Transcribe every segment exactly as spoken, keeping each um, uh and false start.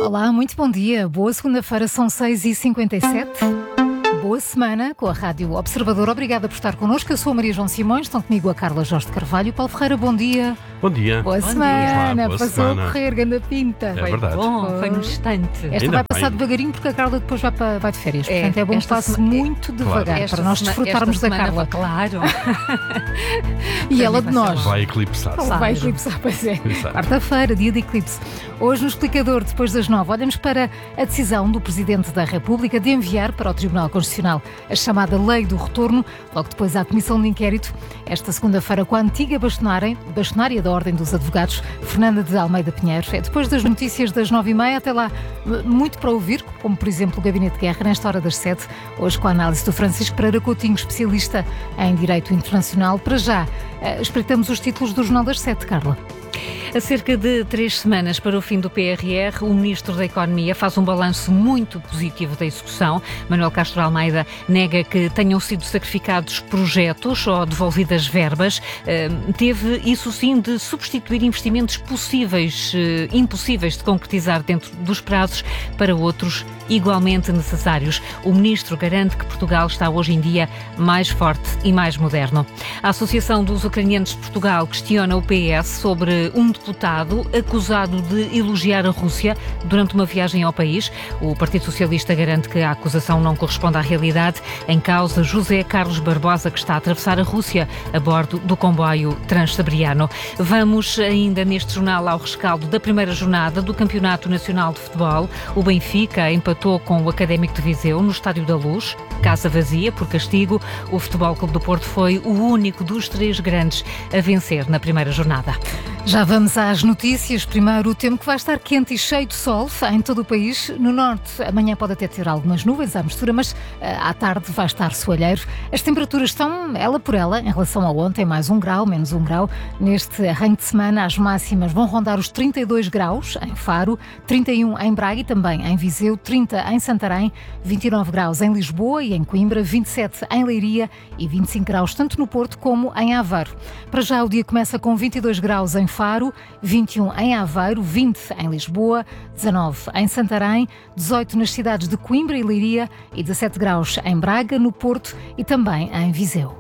Olá, muito bom dia. Boa segunda-feira, são seis e cinquenta e sete. Boa semana com a Rádio Observador. Obrigada por estar connosco. Eu sou a Maria João Simões, estão comigo a Carla Jorge de Carvalho. Paulo Ferreira, bom dia. Bom dia. Boa bom semana. dia. Boa Passou semana. a correr, ganda pinta. É Foi verdade. Bom, Foi. foi no instante. Esta Ainda vai passar bem. devagarinho porque a Carla depois vai, para, vai de férias. É, Portanto, é bom que esta passe sema- muito devagar Esta para nós sema- desfrutarmos esta da semana Carla. foi Claro. E ela de nós. Vai eclipsar-se. Vai Claro. eclipsar, pois é. Exato. Quarta-feira, dia de eclipse. Hoje, no explicador, depois das nove, olhamos para a decisão do Presidente da República de enviar para o Tribunal Constitucional a chamada Lei do Retorno, logo depois à Comissão de Inquérito, esta segunda-feira, com a antiga bastonária, bastonária da Ordem dos Advogados, Fernanda de Almeida Pinheiro. É depois das notícias das nove e meia, até lá, muito para ouvir, como por exemplo o Gabinete de Guerra, nesta hora das sete, hoje com a análise do Francisco Pereira Coutinho, especialista em Direito Internacional. Para já, eh, espreitamos os títulos do Jornal das Sete, Carla. A cerca de três semanas para o fim do P R R, o Ministro da Economia faz um balanço muito positivo da execução. Manuel Castro Almeida nega que tenham sido sacrificados projetos ou devolvidas verbas. Uh, teve, isso sim, de substituir investimentos possíveis, uh, impossíveis de concretizar dentro dos prazos para outros igualmente necessários. O Ministro garante que Portugal está hoje em dia mais forte e mais moderno. A Associação dos Ucranianos de Portugal questiona o P S sobre um deputado acusado de elogiar a Rússia durante uma viagem ao país. O Partido Socialista garante que a acusação não corresponde à realidade. Em causa, José Carlos Barbosa, que está a atravessar a Rússia a bordo do comboio Transsiberiano. Vamos ainda neste jornal ao rescaldo da primeira jornada do Campeonato Nacional de Futebol. O Benfica empatou com o Académico de Viseu no Estádio da Luz, casa vazia por castigo. O Futebol Clube do Porto foi o único dos três grandes a vencer na primeira jornada. Já vamos às notícias. Primeiro, o tempo que vai estar quente e cheio de sol em todo o país. No norte, amanhã pode até ter algumas nuvens à mistura, mas uh, à tarde vai estar soalheiro. As temperaturas estão, ela por ela, em relação a ontem, mais um grau, menos um grau. Neste arranque de semana, as máximas vão rondar os trinta e dois graus em Faro, trinta e um em Braga e também em Viseu, trinta em Santarém, vinte e nove graus em Lisboa e em Coimbra, vinte e sete em Leiria e vinte e cinco graus tanto no Porto como em Aveiro. Para já, o dia começa com vinte e dois graus em Faro, vinte e um em Aveiro, vinte em Lisboa, dezanove em Santarém, dezoito nas cidades de Coimbra e Leiria e dezassete graus em Braga, no Porto e também em Viseu.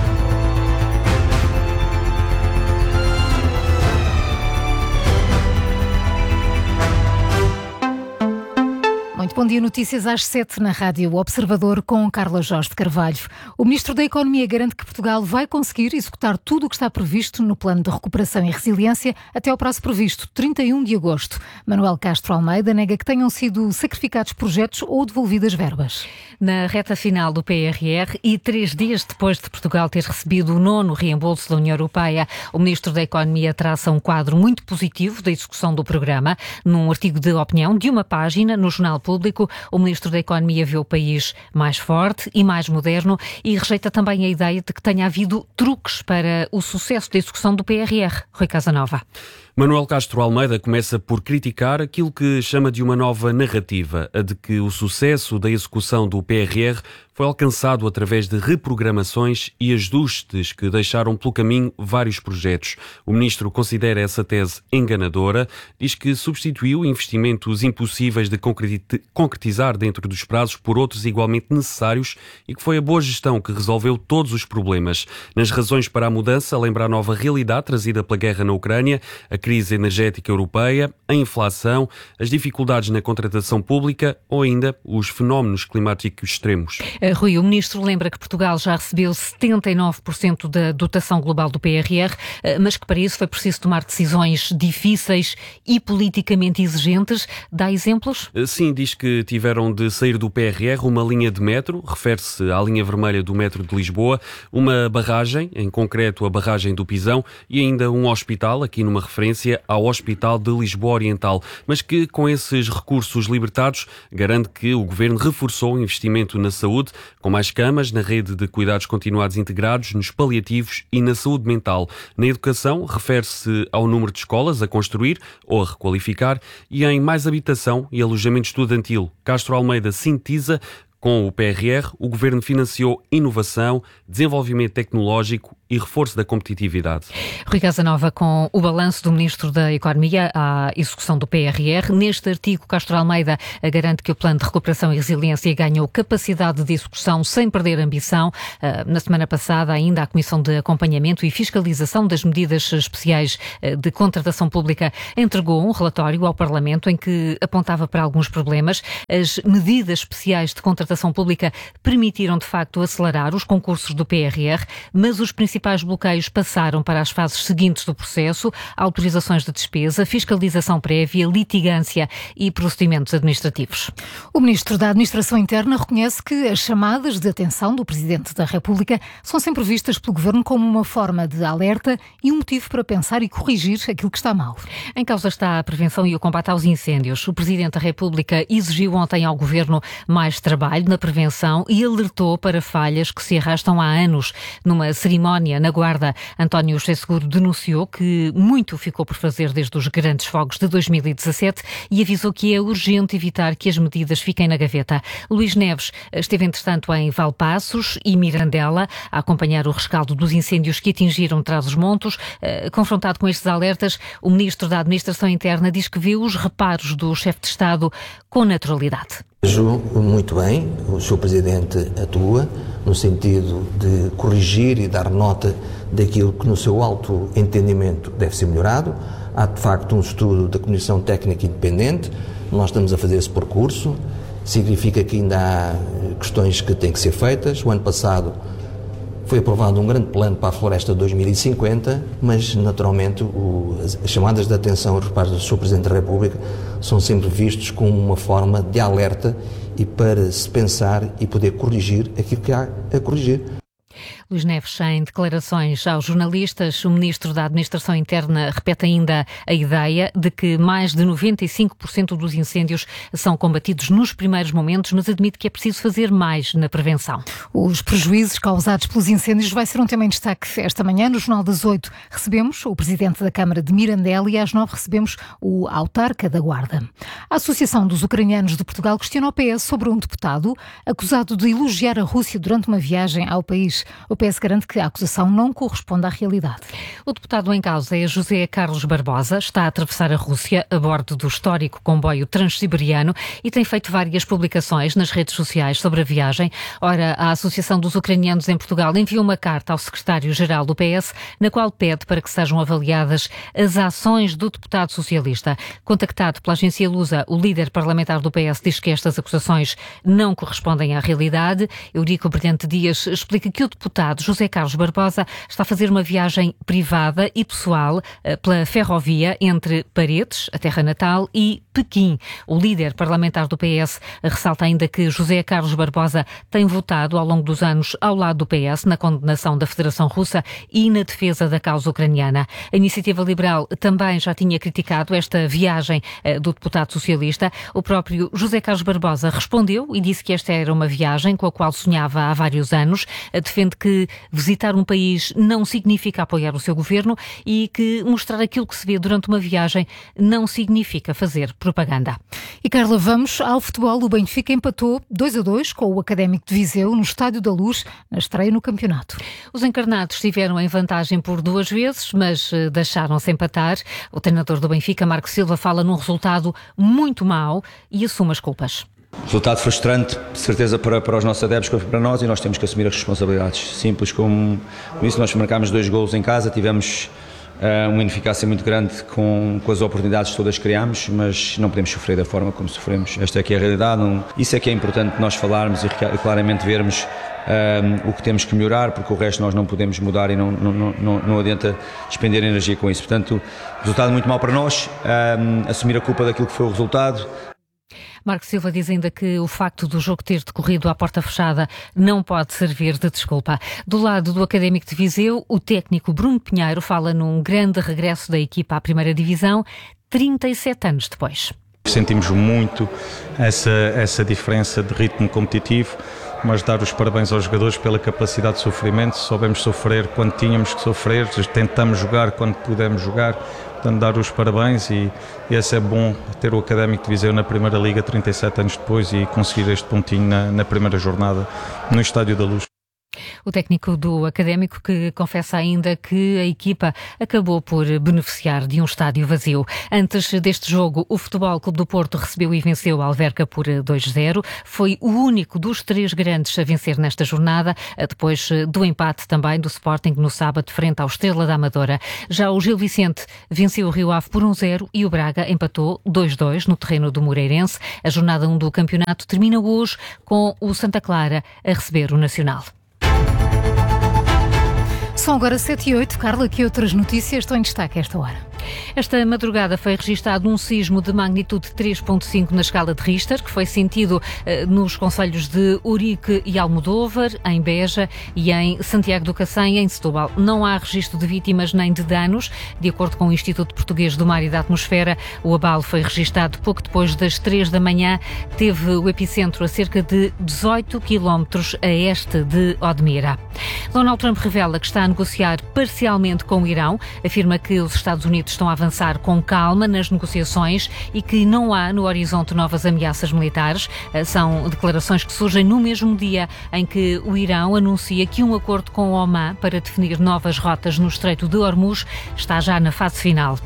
Muito bom dia, notícias às sete na Rádio Observador com Carla Jorge de Carvalho. O Ministro da Economia garante que Portugal vai conseguir executar tudo o que está previsto no Plano de Recuperação e Resiliência até ao prazo previsto, trinta e um de agosto. Manuel Castro Almeida nega que tenham sido sacrificados projetos ou devolvidas verbas. Na reta final do P R R e três dias depois de Portugal ter recebido o nono reembolso da União Europeia, o Ministro da Economia traça um quadro muito positivo da execução do programa. Num artigo de opinião de uma página no Jornal Público, o Ministro da Economia vê o país mais forte e mais moderno e rejeita também a ideia de que tenha havido truques para o sucesso da execução do P R R. Rui Casanova. Manuel Castro Almeida começa por criticar aquilo que chama de uma nova narrativa, a de que o sucesso da execução do P R R foi alcançado através de reprogramações e ajustes que deixaram pelo caminho vários projetos. O ministro considera essa tese enganadora, diz que substituiu investimentos impossíveis de concretizar dentro dos prazos por outros igualmente necessários e que foi a boa gestão que resolveu todos os problemas. Nas razões para a mudança, lembra a nova realidade trazida pela guerra na Ucrânia, a crise energética europeia, a inflação, as dificuldades na contratação pública ou ainda os fenómenos climáticos extremos. Rui, o Ministro lembra que Portugal já recebeu setenta e nove por cento da dotação global do P R R, mas que para isso foi preciso tomar decisões difíceis e politicamente exigentes. Dá exemplos? Sim, diz que tiveram de sair do P R R uma linha de metro, refere-se à linha vermelha do metro de Lisboa, uma barragem, em concreto a barragem do Pisão, e ainda um hospital, aqui numa referência ao Hospital de Lisboa Oriental, mas que com esses recursos libertados garante que o Governo reforçou o investimento na saúde, com mais camas, na rede de cuidados continuados integrados, nos paliativos e na saúde mental. Na educação, refere-se ao número de escolas a construir ou a requalificar e em mais habitação e alojamento estudantil. Castro Almeida sintetiza Com o P R R, o Governo financiou inovação, desenvolvimento tecnológico e reforço da competitividade. Rui Casanova, com o balanço do Ministro da Economia à execução do P R R. Neste artigo, Castro Almeida garante que o Plano de Recuperação e Resiliência ganhou capacidade de execução sem perder ambição. Na semana passada, ainda, a Comissão de Acompanhamento e Fiscalização das Medidas Especiais de Contratação Pública entregou um relatório ao Parlamento em que apontava para alguns problemas. As medidas especiais de contratação pública permitiram, de facto, acelerar os concursos do P R R, mas os principais principais bloqueios passaram para as fases seguintes do processo: autorizações de despesa, fiscalização prévia, litigância e procedimentos administrativos. O Ministro da Administração Interna reconhece que as chamadas de atenção do Presidente da República são sempre vistas pelo Governo como uma forma de alerta e um motivo para pensar e corrigir aquilo que está mal. Em causa está a prevenção e o combate aos incêndios. O Presidente da República exigiu ontem ao Governo mais trabalho na prevenção e alertou para falhas que se arrastam há anos. Numa cerimónia na Guarda, António Seguro denunciou que muito ficou por fazer desde os grandes fogos de dois mil e dezassete e avisou que é urgente evitar que as medidas fiquem na gaveta. Luís Neves esteve, entretanto, em Valpaços e Mirandela a acompanhar o rescaldo dos incêndios que atingiram Trás-os-Montes. Confrontado com estes alertas, o Ministro da Administração Interna diz que vê os reparos do Chefe de Estado com naturalidade. Vejo muito bem, o senhor Presidente atua no sentido de corrigir e dar nota daquilo que no seu alto entendimento deve ser melhorado. Há de facto um estudo da Comissão Técnica Independente, nós estamos a fazer esse percurso, significa que ainda há questões que têm que ser feitas. O ano passado foi aprovado um grande plano para a Floresta dois mil e cinquenta, mas naturalmente o, as chamadas de atenção aos reparos do senhor Presidente da República são sempre vistos como uma forma de alerta e para se pensar e poder corrigir aquilo que há a corrigir. Luís Neves, em declarações aos jornalistas, o Ministro da Administração Interna repete ainda a ideia de que mais de noventa e cinco por cento dos incêndios são combatidos nos primeiros momentos, mas admite que é preciso fazer mais na prevenção. Os prejuízos causados pelos incêndios vai ser um tema em destaque esta manhã. No Jornal das Oito recebemos o Presidente da Câmara de Mirandela e às nove recebemos o Autarca da Guarda. A Associação dos Ucranianos de Portugal questiona o P S sobre um deputado acusado de elogiar a Rússia durante uma viagem ao país. O P S garante que a acusação não corresponde à realidade. O deputado em causa é José Carlos Barbosa, está a atravessar a Rússia a bordo do histórico comboio transsiberiano e tem feito várias publicações nas redes sociais sobre a viagem. Ora, a Associação dos Ucranianos em Portugal enviou uma carta ao secretário-geral do P S, na qual pede para que sejam avaliadas as ações do deputado socialista. Contactado pela agência Lusa, o líder parlamentar do P S diz que estas acusações não correspondem à realidade. Eurico Brilhante Dias explica que o deputado José Carlos Barbosa está a fazer uma viagem privada e pessoal pela ferrovia entre Paredes, a terra natal, e Pequim. O líder parlamentar do P S ressalta ainda que José Carlos Barbosa tem votado ao longo dos anos ao lado do P S na condenação da Federação Russa e na defesa da causa ucraniana. A Iniciativa Liberal também já tinha criticado esta viagem do deputado socialista. O próprio José Carlos Barbosa respondeu e disse que esta era uma viagem com a qual sonhava há vários anos. Defende que visitar um país não significa apoiar o seu governo e que mostrar aquilo que se vê durante uma viagem não significa fazer propaganda. E Carla, vamos ao futebol. O Benfica empatou dois a dois com o Académico de Viseu no Estádio da Luz, na estreia no campeonato. Os encarnados estiveram em vantagem por duas vezes, mas deixaram-se empatar. O treinador do Benfica, Marco Silva, fala num resultado muito mau e assume as culpas. Resultado frustrante, de certeza, para, para os nossos adeptos, para nós, e nós temos que assumir as responsabilidades. Simples como isso, nós marcámos dois golos em casa, tivemos uh, uma ineficácia muito grande com, com as oportunidades todas que criámos, mas não podemos sofrer da forma como sofremos. Esta é que é a realidade, não, isso é que é importante nós falarmos e claramente vermos um, o que temos que melhorar, porque o resto nós não podemos mudar e não, não, não, não adianta despender energia com isso. Portanto, resultado muito mau para nós, um, assumir a culpa daquilo que foi o resultado. Marco Silva diz ainda que o facto do jogo ter decorrido à porta fechada não pode servir de desculpa. Do lado do Académico de Viseu, o técnico Bruno Pinheiro fala num grande regresso da equipa à primeira divisão, trinta e sete anos depois. Sentimos muito essa, essa diferença de ritmo competitivo, mas dar os parabéns aos jogadores pela capacidade de sofrimento. Soubemos sofrer quando tínhamos que sofrer, tentamos jogar quando pudemos jogar Portanto, dar os parabéns e, e esse é bom ter o Académico de Viseu na Primeira Liga trinta e sete anos depois e conseguir este pontinho na, na primeira jornada no Estádio da Luz. O técnico do Académico que confessa ainda que a equipa acabou por beneficiar de um estádio vazio. Antes deste jogo, o Futebol Clube do Porto recebeu e venceu a Alverca por dois a zero. Foi o único dos três grandes a vencer nesta jornada, depois do empate também do Sporting no sábado frente ao Estrela da Amadora. Já o Gil Vicente venceu o Rio Ave por um a zero e o Braga empatou dois a dois no terreno do Moreirense. A jornada um do campeonato termina hoje com o Santa Clara a receber o Nacional. São agora sete e oito. Carla, que outras notícias estão em destaque a esta hora? Esta madrugada foi registado um sismo de magnitude três vírgula cinco na escala de Richter, que foi sentido eh, nos concelhos de Ourique e Almodóvar, em Beja e em Santiago do Cacém, em Setúbal. Não há registro de vítimas nem de danos. De acordo com o Instituto Português do Mar e da Atmosfera, o abalo foi registado pouco depois das três da manhã. Teve o epicentro a cerca de dezoito quilómetros a este de Odmira. Donald Trump revela que está a negociar parcialmente com o Irão. Afirma que os Estados Unidos estão a avançar com calma nas negociações e que não há no horizonte novas ameaças militares. São declarações que surgem no mesmo dia em que o Irão anuncia que um acordo com o Omã para definir novas rotas no Estreito de Hormuz está já na fase final.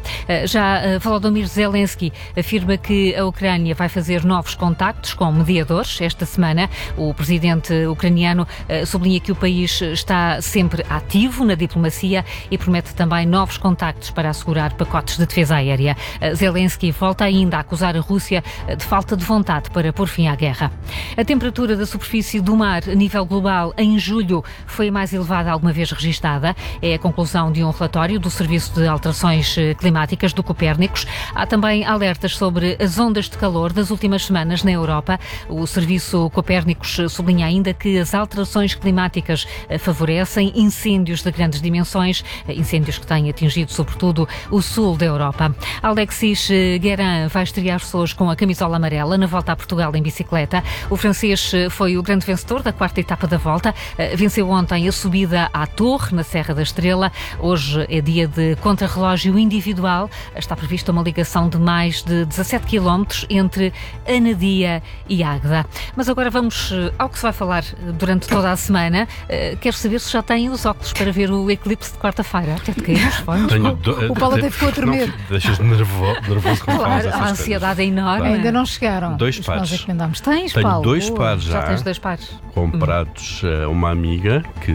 Já Volodymyr Zelensky afirma que a Ucrânia vai fazer novos contactos com mediadores esta semana. O presidente ucraniano sublinha que o país está sempre ativo na diplomacia e promete também novos contactos para assegurar pacotes de defesa aérea. Zelensky volta ainda a acusar a Rússia de falta de vontade para pôr fim à guerra. A temperatura da superfície do mar a nível global em julho foi a mais elevada alguma vez registada. É a conclusão de um relatório do Serviço de Alterações Climáticas do Copérnicos. Há também alertas sobre as ondas de calor das últimas semanas na Europa. O Serviço Copérnicos sublinha ainda que as alterações climáticas favorecem incêndios de grandes dimensões, incêndios que têm atingido sobretudo o sul da Europa. Alexis Guérin vai estrear-se hoje com a camisola amarela na volta a Portugal em bicicleta. O francês foi o grande vencedor da quarta etapa da volta. Venceu ontem a subida à Torre, na Serra da Estrela. Hoje é dia de contrarrelógio individual. Está prevista uma ligação de mais de dezassete quilómetros entre Anadia e Águeda. Mas agora vamos ao que se vai falar durante toda a semana. Quero saber se já têm os óculos para ver o eclipse de quarta-feira. Até te cair os fones. O Paulo até ficou a tremer. Deixas-me nervoso, nervoso com claro, a ansiedade é enorme. Ainda não chegaram. Dois Os pares. Nós encomendámos. Tens, Tenho Paulo? dois pares já. Já tens dois pares. Comprados a uma amiga que,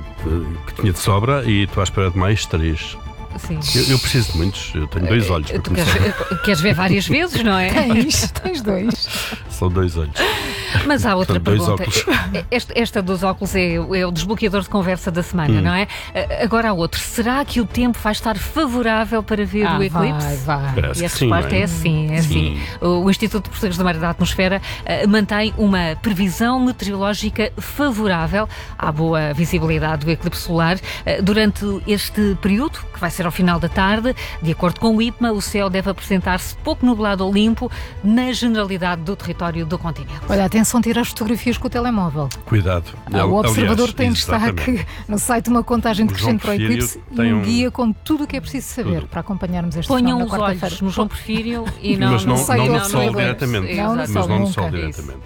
que tinha de sobra e estou à espera de mais três. Sim. Eu, eu preciso de muitos, eu tenho dois olhos para Tu começar. queres, queres ver várias vezes, não é? Tens, tens dois. São dois olhos. Mas há outra Portanto, dois pergunta. óculos. Esta, esta dos óculos é, é o desbloqueador de conversa da semana, Hum. não é? Agora há outro. Será que o tempo vai estar favorável para ver Ah, o eclipse? vai, vai. Parece E a que sim, resposta não é? é sim, é sim. O Instituto Português do Mar e da Atmosfera uh, mantém uma previsão meteorológica favorável à boa visibilidade do eclipse solar uh, durante este período, que vai ser ao final da tarde. De acordo com o I P M A, o céu deve apresentar-se pouco nublado ou limpo na generalidade do território do continente. Olha, atenção, tira as fotografias com o telemóvel. Cuidado. Ah, o observador Aliás, tem exatamente. destaque no site uma contagem O João decrescente para o Porfírio eclipse e tem um um- guia com tudo o que é preciso saber Tudo. para acompanharmos este Ponham fenómeno os na quarta-feira. olhos no João Porfírio e não Mas não, não sei não o no que sol é. diretamente. Não no Mas sol, não no nunca. sol Isso. diretamente.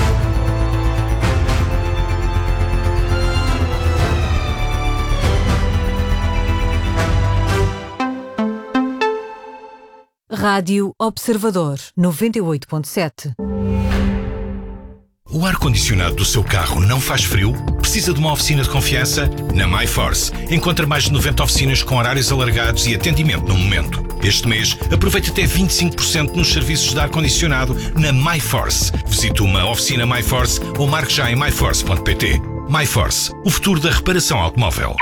Rádio Observador noventa e oito ponto sete. O ar-condicionado do seu carro não faz frio? Precisa de uma oficina de confiança? Na MyForce. Encontra mais de noventa oficinas com horários alargados e atendimento no momento. Este mês, aproveite até vinte e cinco por cento nos serviços de ar-condicionado na MyForce. Visite uma oficina MyForce ou marque já em myforce ponto pt. MyForce, o futuro da reparação automóvel.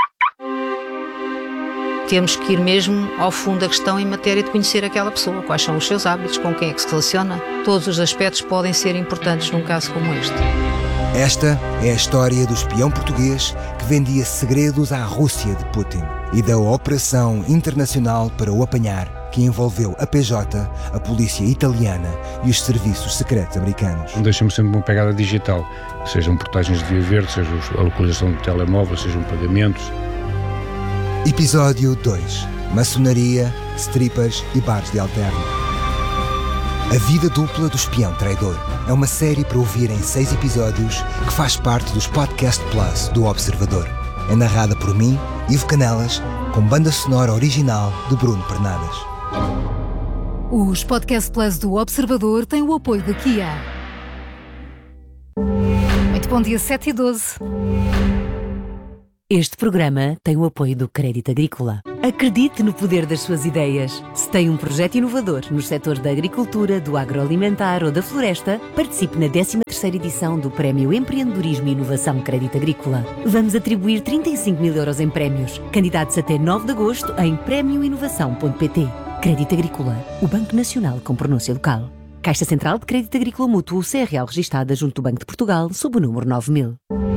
Temos que ir mesmo ao fundo da questão em matéria de conhecer aquela pessoa, quais são os seus hábitos, com quem é que se relaciona. Todos os aspectos podem ser importantes num caso como este. Esta é a história do espião português que vendia segredos à Rússia de Putin e da operação internacional para o apanhar, que envolveu a P J, a polícia italiana e os serviços secretos americanos. Deixa-me sempre uma pegada digital, sejam portagens de via verde, seja a localização do telemóvel, sejam pagamentos. Episódio dois. maçonaria, strippers e bares de alterno. A Vida Dupla do Espião Traidor é uma série para ouvir em seis episódios que faz parte dos Podcast Plus do Observador. É narrada por mim, Ivo Canelas, com banda sonora original de Bruno Pernadas. Os Podcast Plus do Observador têm o apoio da Kia. Muito bom dia, sete e doze. Este programa tem o apoio do Crédito Agrícola. Acredite no poder das suas ideias. Se tem um projeto inovador nos setores da agricultura, do agroalimentar ou da floresta, participe na décima terceira edição do Prémio Empreendedorismo e Inovação Crédito Agrícola. Vamos atribuir trinta e cinco mil euros em prémios. Candidatos até nove de agosto em prémio inovação ponto pt. Crédito Agrícola, o Banco Nacional com pronúncia local. Caixa Central de Crédito Agrícola Mútuo, C R L registada junto do Banco de Portugal, sob o número nove mil.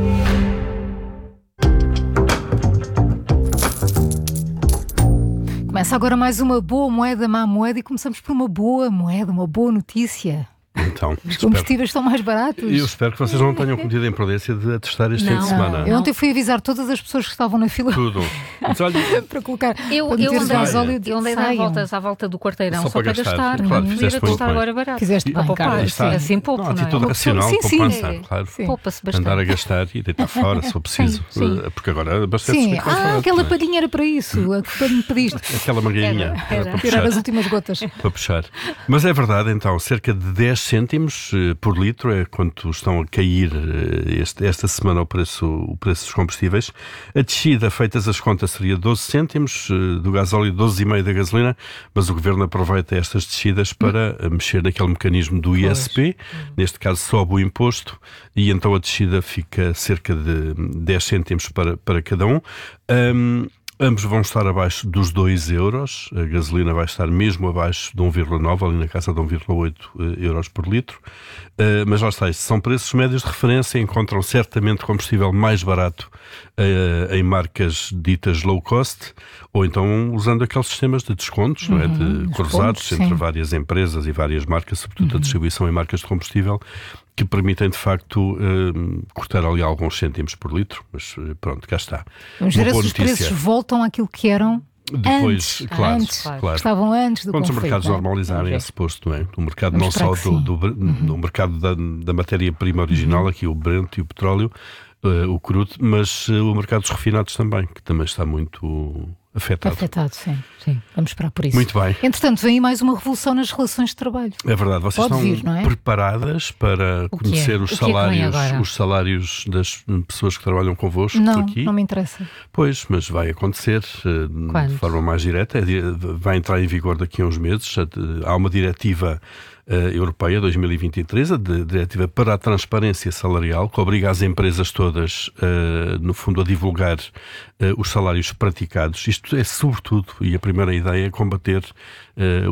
Começa agora mais uma boa moeda, má moeda, e começamos por uma boa moeda, uma boa notícia. Então, os combustíveis estão mais baratos. Eu espero que vocês não tenham cometido a imprudência de atestar este não, fim de semana. Não. Eu ontem fui avisar todas as pessoas que estavam na fila. Tudo. Mas, olha, para colocar. Eu, para eu andei, gasóleo, eu andei dar voltas à volta do quarteirão só, só para gastar. gastar. Claro, não podia gastar agora barato. Fizeste bem, poupar, assim pouco. Não, atitude não é? racional, sim, poupança, sim, claro. Sim. Poupa-se bastante. Andar a gastar e deitar fora, se for preciso. Sim, sim. Porque agora abastece-se Sim, muito mais ah, barato, aquela não é? palhinha era para isso, quando me pediste. Aquela mangueirinha. Era, era. Para Tirar puxar. as últimas gotas. Para puxar. Mas é verdade, então, cerca de dez cêntimos por litro é quanto estão a cair este, esta semana o preço, o preço dos combustíveis. A descida, feitas as contas, seria doze cêntimos do gasóleo, doze vírgula cinco da gasolina, mas o Governo aproveita estas descidas para hum. mexer naquele mecanismo do I S P, pois. Neste caso sobe o imposto, e então a descida fica cerca de dez cêntimos para, para cada um. Um, Ambos vão estar abaixo dos dois euros, a gasolina vai estar mesmo abaixo de um vírgula nove, ali na casa de um vírgula oito euros por litro, uh, mas lá está, são preços médios de referência, encontram certamente combustível mais barato uh, em marcas ditas low cost, ou então usando aqueles sistemas de descontos, uhum, não é? De cruzados entre várias empresas e várias marcas, sobretudo uhum. a distribuição em marcas de combustível, que permitem, de facto, uh, cortar ali alguns cêntimos por litro, mas uh, pronto, cá está. Vamos ver se os preços voltam àquilo que eram depois, antes, claro, antes, claro. Estavam antes do Quando conflito. os mercados normalizarem esse posto, não é? O mercado Vamos não só do, do, do, uhum. do mercado da, da matéria-prima original, uhum. aqui o Brent e o petróleo, uh, o crudo, mas uh, o mercado dos refinados também, que também está muito afetado. Afetado, sim, sim. Vamos esperar por isso. Muito bem. Entretanto, vem aí mais uma revolução nas relações de trabalho. É verdade. Vocês Pode estão vir, não é? preparadas para o conhecer é? os o salários, é os salários das pessoas que trabalham convosco não, aqui? Não, me interessa. Pois, mas vai acontecer uh, Quando? de forma mais direta. Vai entrar em vigor daqui a uns meses. Há uma diretiva Uh, europeia dois mil e vinte e três, a de, diretiva para a transparência salarial, que obriga as empresas todas, uh, no fundo, a divulgar uh, os salários praticados. Isto é sobretudo, e a primeira ideia é combater uh,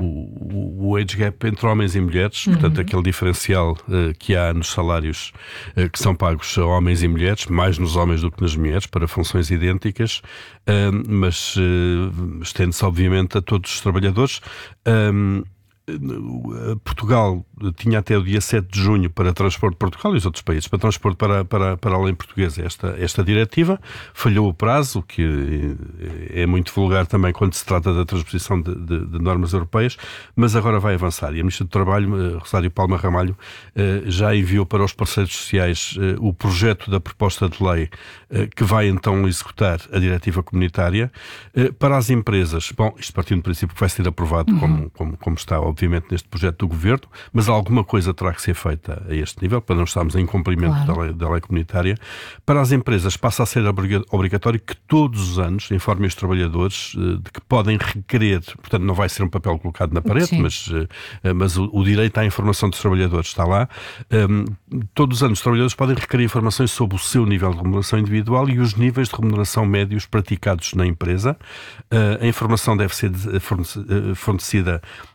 o, o, o age gap entre homens e mulheres, uhum. portanto, aquele diferencial uh, que há nos salários uh, que são pagos a homens e mulheres, mais nos homens do que nas mulheres, para funções idênticas, uh, mas uh, estende-se, obviamente, a todos os trabalhadores. Um, Portugal tinha até o dia sete de junho para transpor de Portugal e os outros países para transpor para, para, para além portuguesa esta, esta diretiva. Falhou o prazo, que é muito vulgar também quando se trata da transposição de, de, de normas europeias, mas agora vai avançar. E a Ministra do Trabalho, Rosário Palma Ramalho, já enviou para os parceiros sociais o projeto da proposta de lei que vai então executar a diretiva comunitária. Para as empresas, bom, isto partindo do princípio que vai ser aprovado uhum. como, como, como está, obviamente, neste projeto do Governo, mas alguma coisa terá que ser feita a este nível, para não estarmos em cumprimento claro. da, lei, da lei comunitária. Para as empresas passa a ser obrigatório que todos os anos informem os trabalhadores de que podem requerer, portanto não vai ser um papel colocado na parede, Sim. mas, mas o, o direito à informação dos trabalhadores está lá. Um, todos os anos os trabalhadores podem requerer informações sobre o seu nível de remuneração individual e os níveis de remuneração médios praticados na empresa. Uh, a informação deve ser fornecida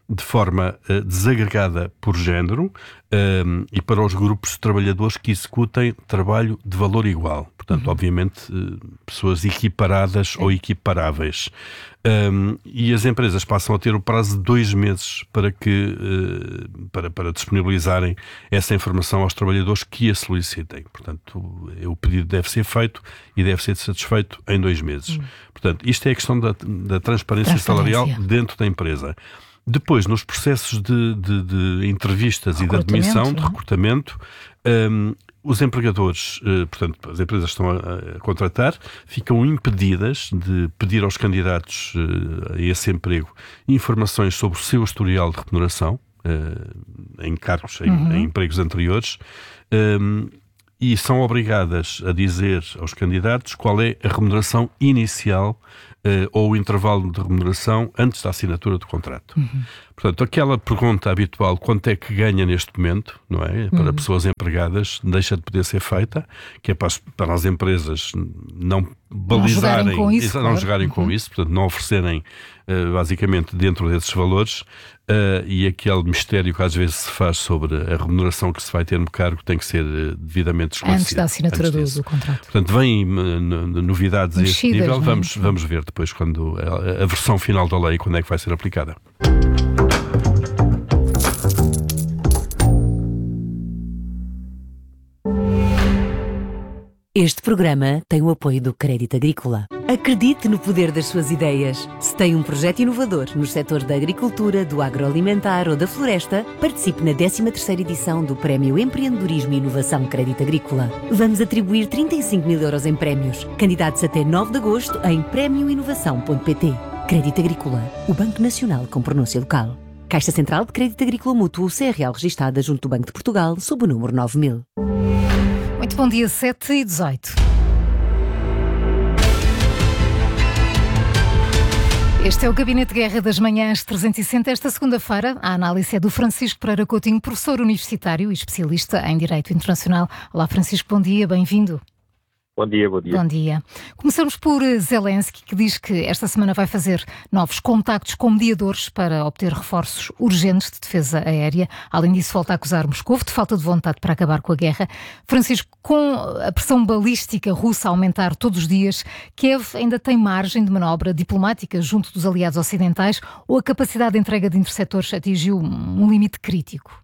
de forma uh, desagregada por género um, e para os grupos de trabalhadores que executem trabalho de valor igual. Portanto, uhum. obviamente, uh, pessoas equiparadas ou equiparáveis. Um, e as empresas passam a ter o prazo de dois meses para, que, uh, para, para disponibilizarem essa informação aos trabalhadores que a solicitem. Portanto, o, o pedido deve ser feito e deve ser satisfeito em dois meses. Uhum. Portanto, isto é a questão da, da transparência, transparência salarial dentro da empresa. Depois, nos processos de, de, de entrevistas e de admissão, de recrutamento, um, os empregadores, portanto, as empresas que estão a, a contratar, ficam impedidas de pedir aos candidatos a esse emprego informações sobre o seu historial de remuneração, em cargos, em, uhum. em empregos anteriores, um, e são obrigadas a dizer aos candidatos qual é a remuneração inicial uh, ou o intervalo de remuneração antes da assinatura do contrato. Uhum. Portanto, aquela pergunta habitual, quanto é que ganha neste momento, não é? Para uhum. pessoas empregadas, deixa de poder ser feita, que é para as, para as empresas não balizarem, não jogarem com isso, não, claro. jogarem uhum. com isso, portanto, não oferecerem uh, basicamente dentro desses valores, uh, e aquele mistério que às vezes se faz sobre a remuneração que se vai ter no cargo tem que ser uh, devidamente esclarecido. Antes da assinatura antes do, do contrato. Portanto, vêm uh, novidades a este nível, vamos, vamos ver depois quando a, a versão final da lei, quando é que vai ser aplicada. Este programa tem o apoio do Crédito Agrícola. Acredite no poder das suas ideias. Se tem um projeto inovador nos setores da agricultura, do agroalimentar ou da floresta, participe na décima terceira edição do Prémio Empreendedorismo e Inovação Crédito Agrícola. Vamos atribuir trinta e cinco mil euros em prémios. Candidatos até nove de agosto em prémio inovação ponto pt. Crédito Agrícola, o Banco Nacional com pronúncia local. Caixa Central de Crédito Agrícola Mútuo, C R L registada junto do Banco de Portugal, sob o número nove mil. Muito bom dia, sete e dezoito. Este é o Gabinete de Guerra das Manhãs trezentos e sessenta. Esta segunda-feira, a análise é do Francisco Pereira Coutinho, professor universitário e especialista em Direito Internacional. Olá, Francisco, bom dia, bem-vindo. Bom dia, bom dia. Bom dia. Começamos por Zelensky, que diz que esta semana vai fazer novos contactos com mediadores para obter reforços urgentes de defesa aérea. Além disso, volta a acusar Moscou de falta de vontade para acabar com a guerra. Francisco, com a pressão balística russa a aumentar todos os dias, Kiev ainda tem margem de manobra diplomática junto dos aliados ocidentais ou a capacidade de entrega de interceptores atingiu um limite crítico?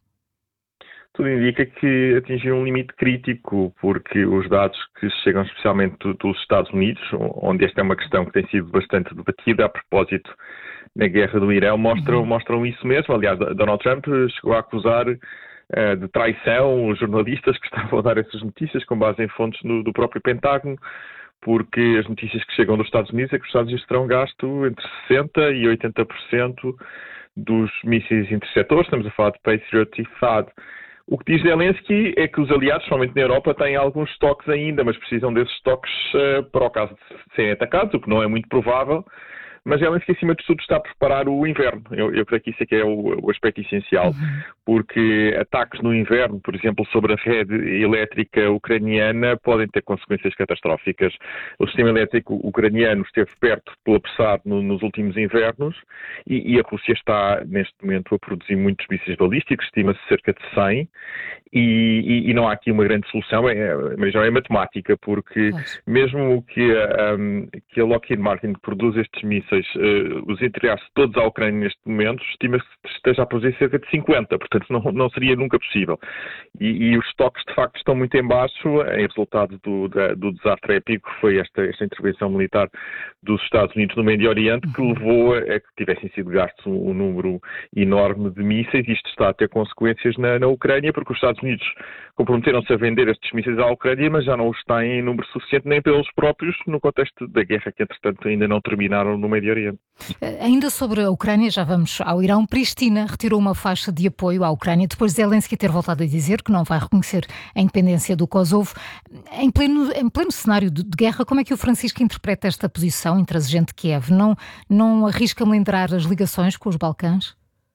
Tudo indica que atingiu um limite crítico, porque os dados que chegam especialmente dos Estados Unidos, onde esta é uma questão que tem sido bastante debatida a propósito da guerra do Irão, mostram, uhum. mostram isso mesmo. Aliás, Donald Trump chegou a acusar uh, de traição os jornalistas que estavam a dar essas notícias com base em fontes no, do próprio Pentágono, porque as notícias que chegam dos Estados Unidos é que os Estados Unidos terão gasto entre sessenta por cento e oitenta por cento dos mísseis interceptores. Estamos a falar de Patriot e T A D. O que diz Zelensky é que os aliados, somente na Europa, têm alguns estoques ainda, mas precisam desses estoques uh, para o caso de serem atacados, o que não é muito provável. Mas Zelensky, acima de tudo, está a preparar o inverno. Eu, eu creio que isso é que é o, o aspecto essencial, uhum. porque ataques no inverno, por exemplo, sobre a rede elétrica ucraniana, podem ter consequências catastróficas. O sistema elétrico ucraniano esteve perto de colapsar no, nos últimos invernos e, e a Rússia está, neste momento, a produzir muitos mísseis balísticos, estima-se cerca de cem, e, e, e não há aqui uma grande solução, é, mas já é matemática, porque Nossa. mesmo que a, um, que a Lockheed Martin produz estes mísseis, Uh, os entregasse todos à Ucrânia neste momento, estima-se que esteja a produzir cerca de cinquenta, portanto não, não seria nunca possível. E, e os estoques de facto estão muito em baixo, em resultado do, da, do desastre épico que foi esta, esta intervenção militar dos Estados Unidos no Médio Oriente, que levou a que tivessem sido gastos um, um número enorme de mísseis. Isto está a ter consequências na, na Ucrânia, porque os Estados Unidos comprometeram-se a vender estes mísseis à Ucrânia, mas já não os têm em número suficiente nem pelos próprios, no contexto da guerra que entretanto ainda não terminaram no Médio Oriente. Ainda sobre a Ucrânia, já vamos ao Irão. Pristina retirou uma faixa de apoio à Ucrânia depois de Zelensky ter voltado a dizer que não vai reconhecer a independência do Kosovo. Em pleno, em pleno cenário de guerra, como é que o Francisco interpreta esta posição intransigente de Kiev? Não, não arrisca melindrar as ligações com os Balcãs?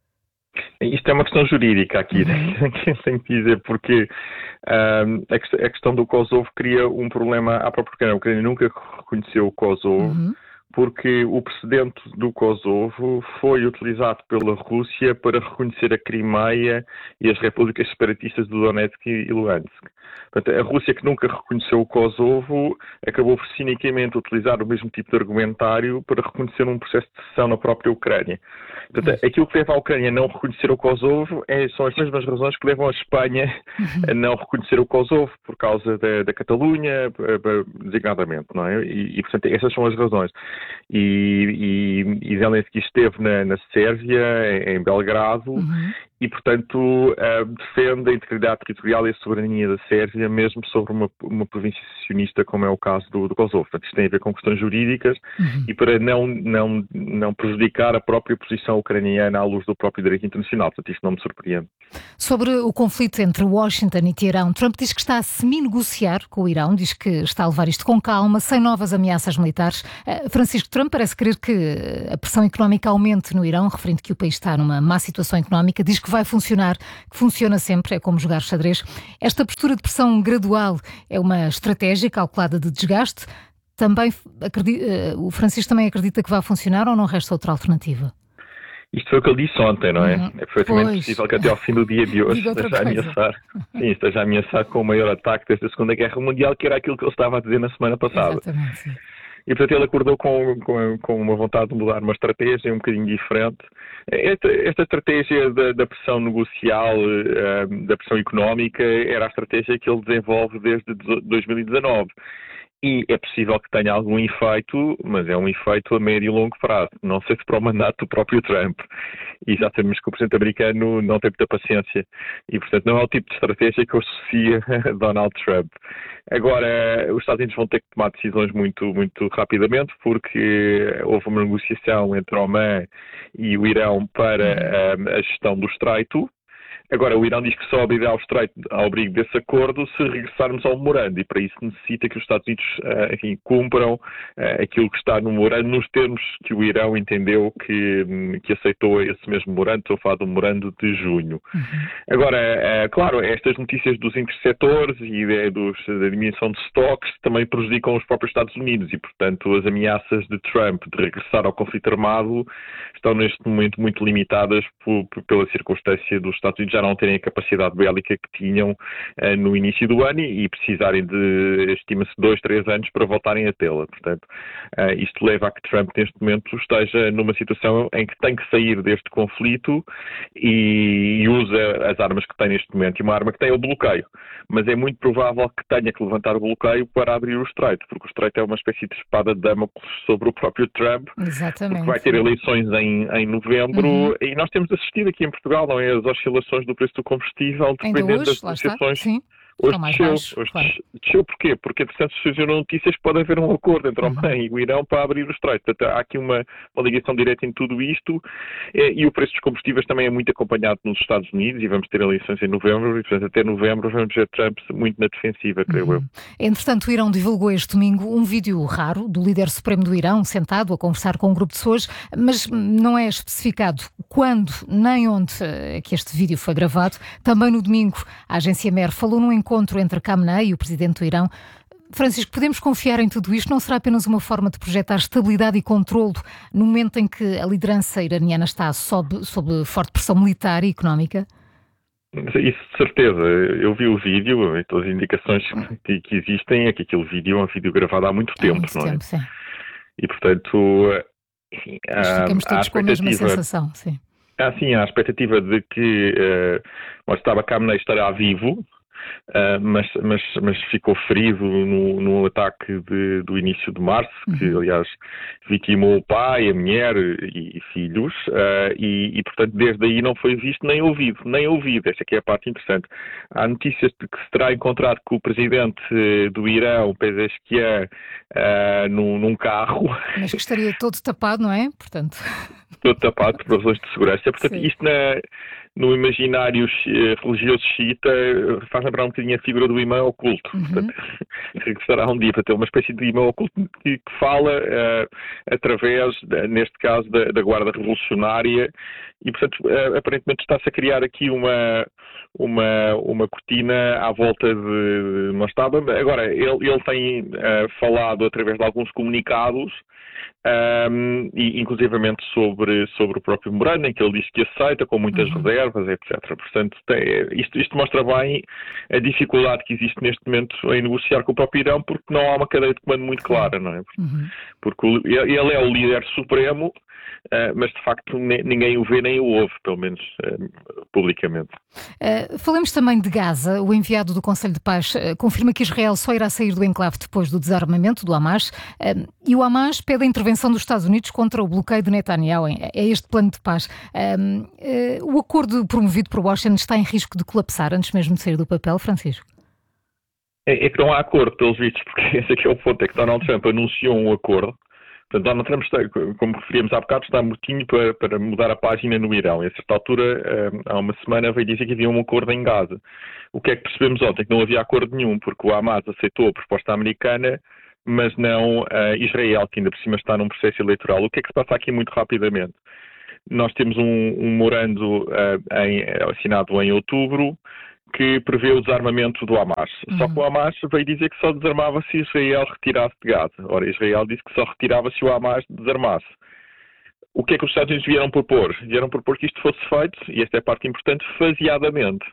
Isto é uma questão jurídica aqui, uhum. tenho que dizer, porque um, a questão do Kosovo cria um problema à própria Ucrânia. A Ucrânia nunca reconheceu o Kosovo, uhum. porque o precedente do Kosovo foi utilizado pela Rússia para reconhecer a Crimeia e as repúblicas separatistas do Donetsk e Luhansk. Portanto, a Rússia, que nunca reconheceu o Kosovo, acabou por cinicamente utilizar o mesmo tipo de argumentário para reconhecer um processo de secessão na própria Ucrânia. Portanto, aquilo que leva a Ucrânia a não reconhecer o Kosovo é, são as mesmas razões que levam a Espanha a não reconhecer o Kosovo, por causa da, da Catalunha, designadamente, não é? E, e, portanto, essas são as razões. E, e, e Zelensky esteve na, na Sérvia, em Belgrado, uhum. e, portanto, uh, defende a integridade territorial e a soberania da Sérvia, mesmo sobre uma, uma província secessionista, como é o caso do, do Kosovo. Portanto, isto tem a ver com questões jurídicas uhum. e para não, não, não prejudicar a própria posição ucraniana à luz do próprio direito internacional. Portanto, isto não me surpreende. Sobre o conflito entre Washington e Teherão, Trump diz que está a semi-negociar com o Irão, diz que está a levar isto com calma, sem novas ameaças militares. Uh, Francisco, Trump parece querer que a pressão económica aumente no Irão, referindo que o país está numa má situação económica, diz que vai funcionar, que funciona sempre, é como jogar xadrez. Esta postura de pressão gradual é uma estratégia calculada de desgaste. Também acredita, o Francisco também acredita que vai funcionar ou não resta outra alternativa? Isto foi o que ele disse ontem, não é? Uhum. É perfeitamente pois. possível que até ao fim do dia de hoje esteja a ameaçar, sim, esteja a ameaçar com o maior ataque desde a Segunda Guerra Mundial, que era aquilo que ele estava a dizer na semana passada. Exatamente, sim. E, portanto, ele acordou com, com, com uma vontade de mudar uma estratégia um bocadinho diferente. Esta, esta estratégia da, da pressão negocial, uh, da pressão económica, era a estratégia que ele desenvolve desde dois mil e dezanove. E é possível que tenha algum efeito, mas é um efeito a médio e longo prazo. Não sei se para o mandato do próprio Trump. E já sabemos que o presidente americano não tem muita paciência. E, portanto, não é o tipo de estratégia que eu associo a Donald Trump. Agora, os Estados Unidos vão ter que tomar decisões muito, muito rapidamente, porque houve uma negociação entre Oman e o Irão para a, a gestão do Estreito. Agora, o Irão diz que só abrirá ao Estreito ao abrigo desse acordo se regressarmos ao memorando, e para isso necessita que os Estados Unidos, enfim, cumpram aquilo que está no memorando, nos termos que o Irão entendeu que, que aceitou esse mesmo memorando. Estou a falar do memorando de junho. Uhum. Agora, claro, estas notícias dos interceptores e dos, da diminuição de estoques também prejudicam os próprios Estados Unidos e, portanto, as ameaças de Trump de regressar ao conflito armado estão neste momento muito limitadas por, por, pela circunstância dos Estados Unidos já não terem a capacidade bélica que tinham uh, no início do ano e, e precisarem de, estima-se, dois, três anos para voltarem a tê-la. Portanto, uh, isto leva a que Trump, neste momento, esteja numa situação em que tem que sair deste conflito e, e usa as armas que tem neste momento. E uma arma que tem é o bloqueio. Mas é muito provável que tenha que levantar o bloqueio para abrir o Estreito, porque o Estreito é uma espécie de espada de Damocles sobre o próprio Trump. Exatamente. Porque vai ter eleições em, em novembro uhum. e nós temos assistido aqui em Portugal, não é? As oscilações do preço do combustível, dependendo hoje, das negociações. Sim. Hoje desceu. Baixo, hoje claro. desceu porquê? Porque, entretanto, surgiram notícias que pode haver um acordo entre o Oman uhum. e o Irão para abrir o Estreito. Portanto, há aqui uma, uma ligação direta em tudo isto e, e o preço dos combustíveis também é muito acompanhado nos Estados Unidos e vamos ter eleições em novembro e, portanto, até novembro vamos ver Trump muito na defensiva, creio uhum. eu. Entretanto, o Irão divulgou este domingo um vídeo raro do líder supremo do Irão, sentado a conversar com um grupo de pessoas, mas não é especificado quando nem onde é que este vídeo foi gravado. Também no domingo, a agência Mer falou num encontro entre Khamenei e o presidente do Irão. Francisco, podemos confiar em tudo isto? Não será apenas uma forma de projetar estabilidade e controlo no momento em que a liderança iraniana está sob, sob forte pressão militar e económica? Isso de certeza. Eu vi o vídeo e todas as indicações que, que existem é que aquele vídeo é um vídeo gravado há muito tempo, há muito não é? Tempo, sim. E, portanto, enfim, há, ficamos todos com a mesma sensação, sim. Há, sim, há a expectativa de que uh, estava Khamenei estará vivo, Uh, mas, mas, mas ficou ferido no, no ataque de, do início de março, que aliás vitimou o pai, a mulher e, e filhos, uh, e, e portanto desde aí não foi visto nem ouvido, nem ouvido, esta aqui é a parte interessante. Há notícias de que se terá encontrado com o presidente do Irão, Pezeshkian, uh, num, num carro. Mas que estaria todo tapado, não é? Portanto... Todo tapado por razões de segurança. Portanto, Sim. isto na... no imaginário religioso xiita faz lembrar um bocadinho a figura do imã oculto. Uhum. Portanto, regressará um dia para ter uma espécie de imã oculto que, que fala uh, através, neste caso, da, da Guarda Revolucionária e, portanto, uh, aparentemente está-se a criar aqui uma, uma, uma cortina à volta de Mostarda. Agora, ele, ele tem uh, falado através de alguns comunicados Um, e inclusivamente sobre, sobre o próprio memorando, em que ele diz que aceita com muitas uhum. reservas, etcétera. Portanto, tem, isto, isto mostra bem a dificuldade que existe neste momento em negociar com o próprio Irão, porque não há uma cadeia de comando muito clara, não é? Uhum. Porque o, ele é o líder supremo, Uh, mas de facto ninguém o vê nem o ouve, pelo menos uh, publicamente. Uh, falemos também de Gaza. O enviado do Conselho de Paz uh, confirma que Israel só irá sair do enclave depois do desarmamento do Hamas, uh, e o Hamas pede a intervenção dos Estados Unidos contra o bloqueio de Netanyahu. É este plano de paz. Uh, uh, o acordo promovido por Washington está em risco de colapsar antes mesmo de sair do papel, Francisco? É, é que não há acordo, pelos vistos, porque esse aqui é o ponto, é que Donald Trump anunciou um acordo. Portanto, Donald Trump, está, como referíamos há bocado, está mortinho para, para mudar a página no Irão. E a certa altura, há uma semana, veio dizer que havia um acordo em Gaza. O que é que percebemos ontem? Que não havia acordo nenhum, porque o Hamas aceitou a proposta americana, mas não uh, Israel, que ainda por cima está num processo eleitoral. O que é que se passa aqui muito rapidamente? Nós temos um, um memorando uh, em, assinado em outubro, que prevê o desarmamento do Hamas. Uhum. Só que o Hamas veio dizer que só desarmava se Israel retirasse de Gaza. Ora, Israel disse que só retirava se o Hamas desarmasse. O que é que os Estados Unidos vieram propor? Vieram propor que isto fosse feito, e esta é a parte importante, faseadamente.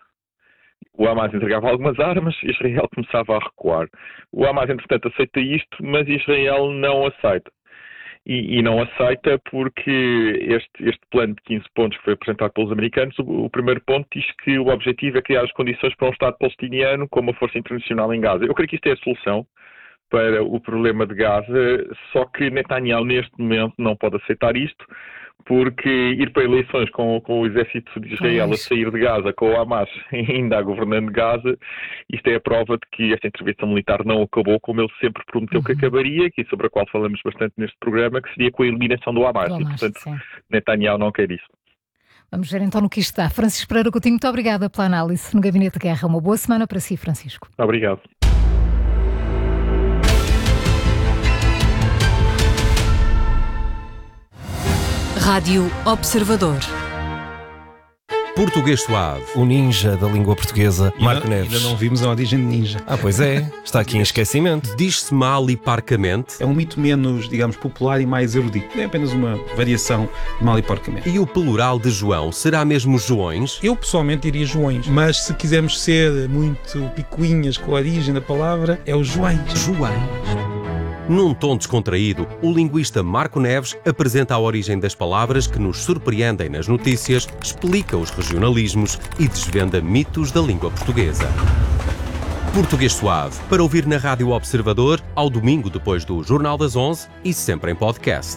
O Hamas entregava algumas armas, Israel começava a recuar. O Hamas, entretanto, aceita isto, mas Israel não aceita. E, e não aceita porque este, este plano de quinze pontos que foi apresentado pelos americanos, o, o primeiro ponto diz que o objetivo é criar as condições para um Estado palestiniano com uma força internacional em Gaza. Eu creio que isto é a solução para o problema de Gaza, só que Netanyahu neste momento não pode aceitar isto, porque ir para eleições com, com o exército de Israel a sair de Gaza, com o Hamas ainda a governando Gaza, isto é a prova de que esta intervenção militar não acabou como ele sempre prometeu uhum. que acabaria, que sobre a qual falamos bastante neste programa, que seria com a eliminação do Hamas. Do Hamas e, portanto, sim. Netanyahu não quer isso. Vamos ver então no que isto está. Francisco Pereira Coutinho, muito obrigada pela análise no Gabinete de Guerra. Uma boa semana para si, Francisco. Obrigado. Rádio Observador. Português Suave, o ninja da língua portuguesa, Marco ainda, Neves. Ainda não vimos a origem de ninja. Ah, pois é, está aqui em esquecimento. Diz-se mal e parcamente. É um mito menos, digamos, popular e mais erudito. É apenas uma variação de mal e porcamente. E o plural de João, será mesmo Joões? Eu pessoalmente diria Joões, mas se quisermos ser muito picuinhas com a origem da palavra, é o Joões. Joões. Num tom descontraído, o linguista Marco Neves apresenta a origem das palavras que nos surpreendem nas notícias, explica os regionalismos e desvenda mitos da língua portuguesa. Português Suave, para ouvir na Rádio Observador, ao domingo depois do Jornal das onze e sempre em podcast.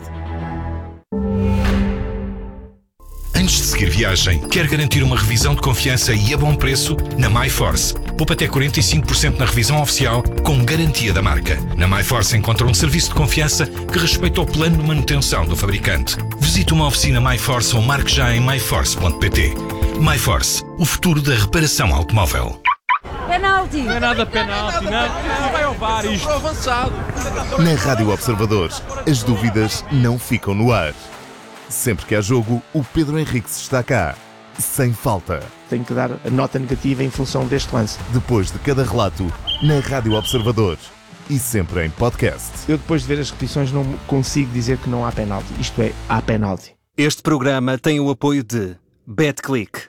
Antes de seguir viagem, quer garantir uma revisão de confiança e a bom preço? Na MyForce. Poupa até quarenta e cinco por cento na revisão oficial, com garantia da marca. Na MyForce encontra um serviço de confiança que respeita o plano de manutenção do fabricante. Visite uma oficina MyForce ou marque já em my force ponto p t. MyForce, o futuro da reparação automóvel. Penalti! Não é nada penalti, não. Não vai ao V A R isto. Avançado. Na Rádio Observador, as dúvidas não ficam no ar. Sempre que há jogo, o Pedro Henriques está cá. Sem falta. Tenho que dar a nota negativa em função deste lance. Depois de cada relato, na Rádio Observador. E sempre em podcast. Eu depois de ver as repetições não consigo dizer que não há penalti. Isto é, há penalti. Este programa tem o apoio de BetClick.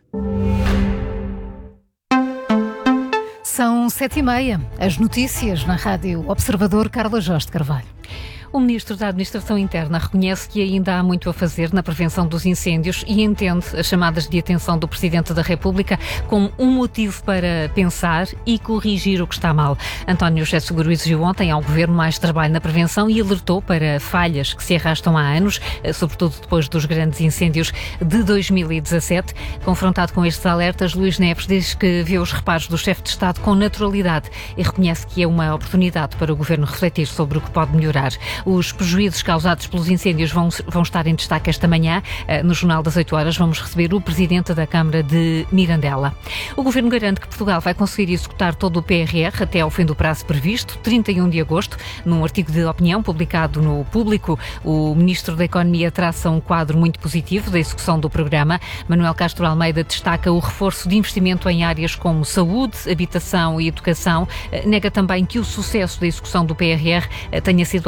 São sete e meia. As notícias na Rádio Observador. Carla Jorge de Carvalho. O Ministro da Administração Interna reconhece que ainda há muito a fazer na prevenção dos incêndios e entende as chamadas de atenção do Presidente da República como um motivo para pensar e corrigir o que está mal. António José Seguro exigiu ontem ao Governo mais trabalho na prevenção e alertou para falhas que se arrastam há anos, sobretudo depois dos grandes incêndios de dois mil e dezassete. Confrontado com estes alertas, Luís Neves diz que vê os reparos do chefe de Estado com naturalidade e reconhece que é uma oportunidade para o Governo refletir sobre o que pode melhorar. Os prejuízos causados pelos incêndios vão, vão estar em destaque esta manhã. No Jornal das oito horas vamos receber o Presidente da Câmara de Mirandela. O Governo garante que Portugal vai conseguir executar todo o P R R até ao fim do prazo previsto, trinta e um de agosto. Num artigo de opinião publicado no Público, o Ministro da Economia traça um quadro muito positivo da execução do programa. Manuel Castro Almeida destaca o reforço de investimento em áreas como saúde, habitação e educação. Nega também que o sucesso da execução do P R R tenha sido alcançado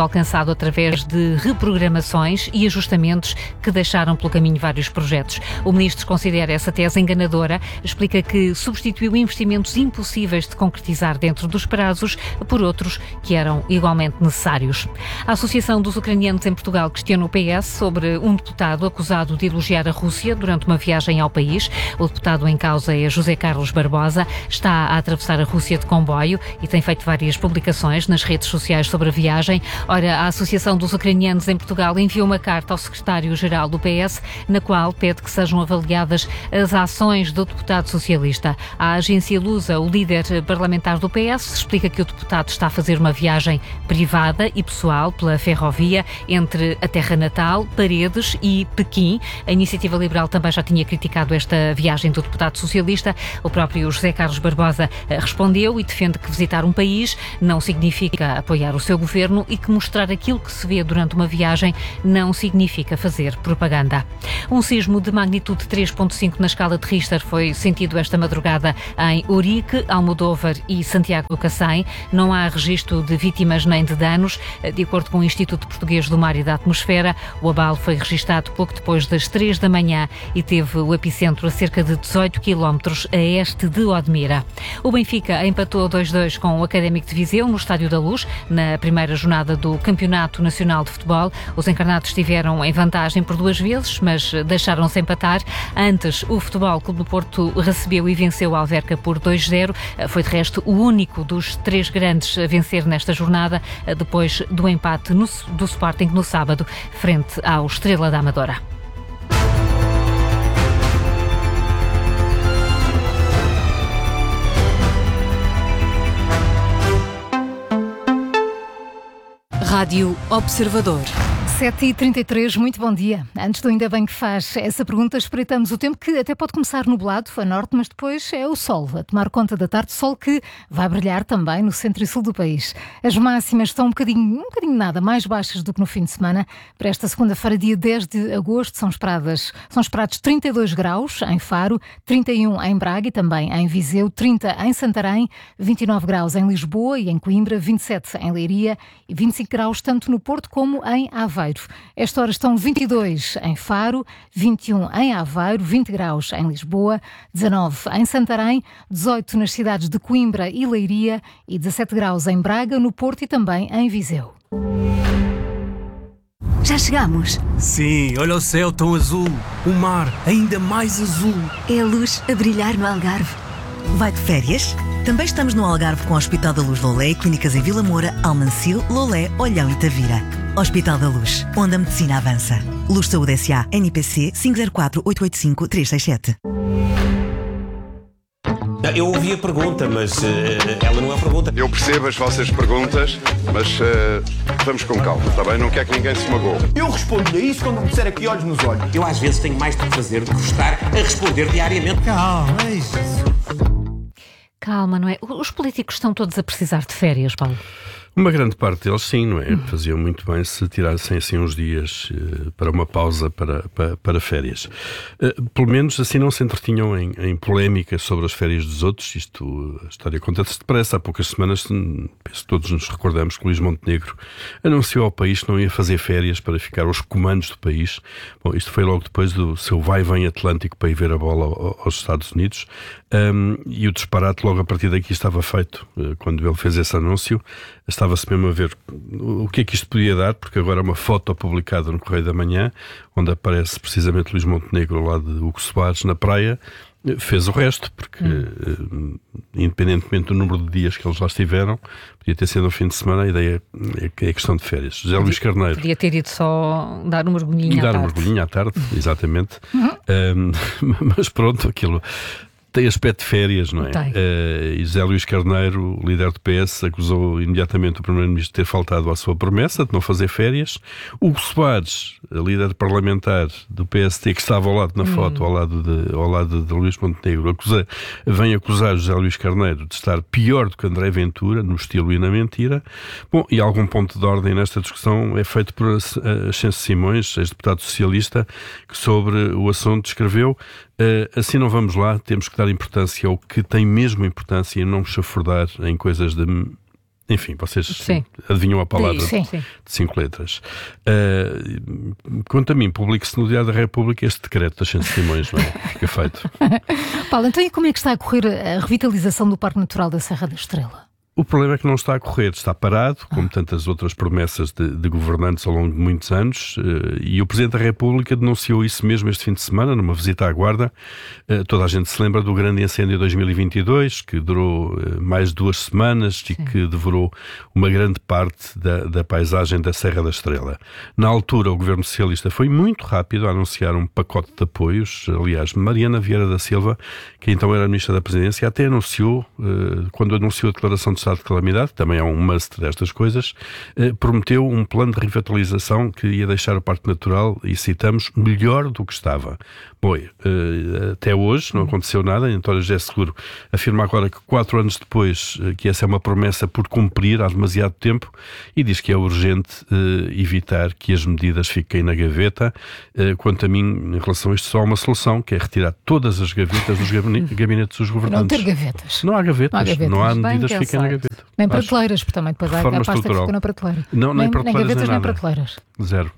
resultado através de reprogramações e ajustamentos que deixaram pelo caminho vários projetos. O ministro considera essa tese enganadora, explica que substituiu investimentos impossíveis de concretizar dentro dos prazos por outros que eram igualmente necessários. A Associação dos Ucranianos em Portugal questiona o P S sobre um deputado acusado de elogiar a Rússia durante uma viagem ao país. O deputado em causa é José Carlos Barbosa, está a atravessar a Rússia de comboio e tem feito várias publicações nas redes sociais sobre a viagem. Ora, a Associação dos Ucranianos em Portugal enviou uma carta ao secretário-geral do P S, na qual pede que sejam avaliadas as ações do deputado socialista. A agência Lusa, o líder parlamentar do P S, explica que o deputado está a fazer uma viagem privada e pessoal pela ferrovia entre a terra natal, Paredes e Pequim. A Iniciativa Liberal também já tinha criticado esta viagem do deputado socialista. O próprio José Carlos Barbosa respondeu e defende que visitar um país não significa apoiar o seu governo e que mostrar aquilo que se vê durante uma viagem não significa fazer propaganda. Um sismo de magnitude três ponto cinco na escala de Richter foi sentido esta madrugada em Ourique, Almodóvar e Santiago do Cacém. Não há registro de vítimas nem de danos. De acordo com o Instituto Português do Mar e da Atmosfera, o abalo foi registado pouco depois das três da manhã e teve o epicentro a cerca de dezoito quilómetros a este de Odmira. O Benfica empatou dois a dois com o Académico de Viseu no Estádio da Luz, na primeira jornada do Campeonato Nacional de Futebol. Os encarnados estiveram em vantagem por duas vezes, mas deixaram-se empatar. Antes, o Futebol Clube do Porto recebeu e venceu a Alverca por dois a zero. Foi, de resto, o único dos três grandes a vencer nesta jornada, depois do empate no, do Sporting no sábado, frente ao Estrela da Amadora. Rádio Observador. sete e trinta e três, muito bom dia. Antes do Ainda Bem que Faz essa pergunta, espreitamos o tempo que até pode começar nublado a norte, mas depois é o sol a tomar conta da tarde, sol que vai brilhar também no centro e sul do país. As máximas estão um bocadinho, um bocadinho nada, mais baixas do que no fim de semana. Para esta segunda-feira, dia dez de agosto, são esperadas, são esperados trinta e dois graus em Faro, trinta e um em Braga e também em Viseu, trinta em Santarém, vinte e nove graus em Lisboa e em Coimbra, vinte e sete em Leiria e vinte e cinco graus tanto no Porto como em Aveiro. Esta hora estão vinte e dois em Faro, vinte e um em Aveiro, vinte graus em Lisboa, dezanove em Santarém, dezoito nas cidades de Coimbra e Leiria e dezassete graus em Braga, no Porto e também em Viseu. Já chegamos? Sim, olha o céu tão azul, o mar ainda mais azul. É a luz a brilhar no Algarve. Vai de férias? Também estamos no Algarve com o Hospital da Luz Lolé e clínicas em Vila Moura, Almancil, Lolé, Olhão e Tavira. Hospital da Luz, onde a medicina avança. Luz Saúde S A, N P C cinco zero quatro, oito oito cinco, três seis sete. Eu ouvi a pergunta, mas uh, ela não é a pergunta. Eu percebo as vossas perguntas, mas uh, vamos com calma, está bem? Não quer que ninguém se magoe. Eu respondo-lhe a isso quando me disser aqui olhos nos olhos. Eu às vezes tenho mais de fazer do que estar a responder diariamente. Calma, é isso. Calma, não é? Os políticos estão todos a precisar de férias, Paulo. Uma grande parte deles, sim, não é? Faziam muito bem se tirassem assim uns dias uh, para uma pausa para, para, para férias. Uh, pelo menos assim não se entretinham em, em polémicas sobre as férias dos outros. Isto, a história conta-se depressa. Há poucas semanas, penso que todos nos recordamos que Luís Montenegro anunciou ao país que não ia fazer férias para ficar aos comandos do país. Bom, isto foi logo depois do seu vai-vem atlântico para ir ver a bola aos Estados Unidos. Um, e o disparate logo a partir daqui estava feito. Uh, quando ele fez esse anúncio, estava-se mesmo a ver o que é que isto podia dar, porque agora há uma foto publicada no Correio da Manhã, onde aparece precisamente Luís Montenegro lá de Hugo Soares na praia. Fez o resto, porque hum. uh, independentemente do número de dias que eles lá estiveram, podia ter sido um fim de semana, a ideia é que é questão de férias. José podia, Luís Carneiro podia ter ido só dar um mergulhinho e à dar tarde. um mergulhinho à tarde, exatamente. Uhum. Um, mas pronto, aquilo tem aspecto de férias, não é? Uh, e José Luís Carneiro, líder do P S, acusou imediatamente o Primeiro-Ministro de ter faltado à sua promessa de não fazer férias. Hugo Soares, líder parlamentar do P S T, que estava ao lado na foto, hum. ao lado de, ao lado de Luís Montenegro, acusa, vem acusar José Luís Carneiro de estar pior do que André Ventura, no estilo e na mentira. Bom, e algum ponto de ordem nesta discussão é feito por Ascenso Simões, ex-deputado socialista, que sobre o assunto escreveu: Uh, assim não vamos lá, temos que dar importância ao que tem mesmo importância e não chafurdar em coisas de Enfim, vocês Sim. adivinham a palavra Sim. de cinco letras. Uh, quanto a mim, publique-se no Diário da República este decreto das cem Simões, não é? Fica feito. Paulo, então e como é que está a correr a revitalização do Parque Natural da Serra da Estrela? O problema é que não está a correr, está parado, como ah. tantas outras promessas de, de governantes ao longo de muitos anos, e o Presidente da República denunciou isso mesmo este fim de semana, numa visita à Guarda. Toda a gente se lembra do grande incêndio de dois mil e vinte e dois, que durou mais de duas semanas Sim. e que devorou uma grande parte da, da paisagem da Serra da Estrela. Na altura, o Governo Socialista foi muito rápido a anunciar um pacote de apoios. Aliás, Mariana Vieira da Silva, que então era Ministra da Presidência, até anunciou, quando anunciou a declaração de de calamidade, também é um must destas coisas, eh, prometeu um plano de revitalização que ia deixar o Parque Natural, e citamos, melhor do que estava. Bom, eh, até hoje não aconteceu nada. António José Seguro afirma agora que quatro anos depois eh, que essa é uma promessa por cumprir há demasiado tempo, e diz que é urgente eh, evitar que as medidas fiquem na gaveta. Eh, quanto a mim, em relação a isto, só há uma solução, que é retirar todas as gavetas dos gabinetes dos governantes. Não ter gavetas. Não há gavetas, não há, gavetas. Não há medidas que fiquem na gaveta. Nem prateleiras, porque também depois há a pasta que fica na prateleira. Não, nem, nem prateleiras, nem gavetas, nem, nem prateleiras. Zero.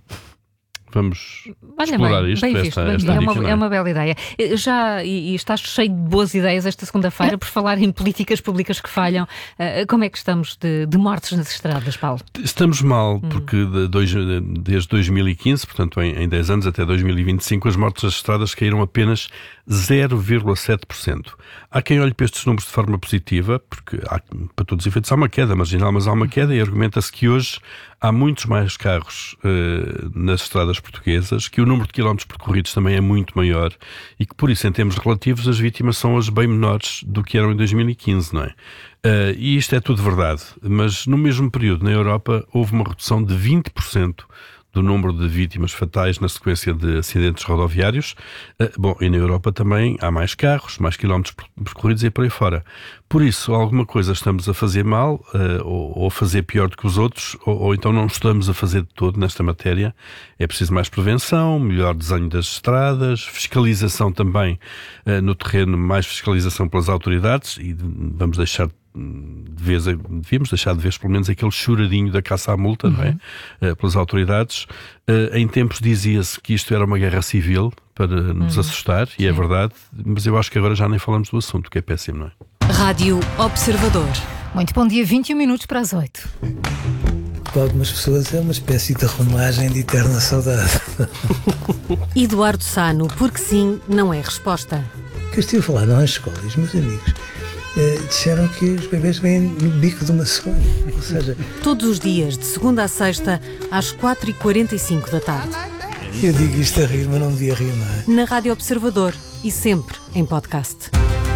Vamos Olha explorar bem, isto. Bem esta, visto, bem esta é, dica, uma, é? é uma bela ideia. Já, e, e estás cheio de boas ideias esta segunda-feira, por falar em políticas públicas que falham. Uh, como é que estamos de, de mortes nas estradas, Paulo? Estamos mal, porque hum. de dois, desde dois mil e quinze, portanto em, em dez anos, até dois mil e vinte e cinco, as mortes nas estradas caíram apenas zero vírgula sete por cento. Há quem olhe para estes números de forma positiva, porque há, para todos os efeitos há uma queda marginal, mas há uma queda, e argumenta-se que hoje há muitos mais carros uh, nas estradas portuguesas, que o número de quilómetros percorridos também é muito maior, e que por isso, em termos relativos, as vítimas são hoje bem menores do que eram em dois mil e quinze, não é? Uh, e isto é tudo verdade, mas no mesmo período na Europa houve uma redução de vinte por cento do número de vítimas fatais na sequência de acidentes rodoviários. Uh, bom, e na Europa também há mais carros, mais quilómetros percorridos e por aí fora. Por isso, alguma coisa estamos a fazer mal, uh, ou, ou a fazer pior do que os outros, ou, ou então não estamos a fazer de todo nesta matéria. É preciso mais prevenção, melhor desenho das estradas, fiscalização também uh, no terreno, mais fiscalização pelas autoridades, e vamos deixar de vez, devíamos deixar de vez pelo menos aquele choradinho da caça à multa, uhum. não é? Uh, pelas autoridades. Uh, em tempos dizia-se que isto era uma guerra civil para nos uhum. assustar, e Sim. é verdade, mas eu acho que agora já nem falamos do assunto, o que é péssimo, não é? Rádio Observador. Muito bom dia, vinte e um minutos para as oito. Para algumas pessoas é uma espécie de romagem de eterna saudade. Eduardo Sano, porque sim, não é resposta. O que eu estive a falar nas escolas, meus amigos, eh, disseram que os bebês vêm no bico de uma cegonha. Ou seja... Todos os dias, de segunda a sexta, às quatro e quarenta e cinco da tarde. Eu digo isto a rir, mas não devia rir, não é? Na Rádio Observador e sempre em podcast.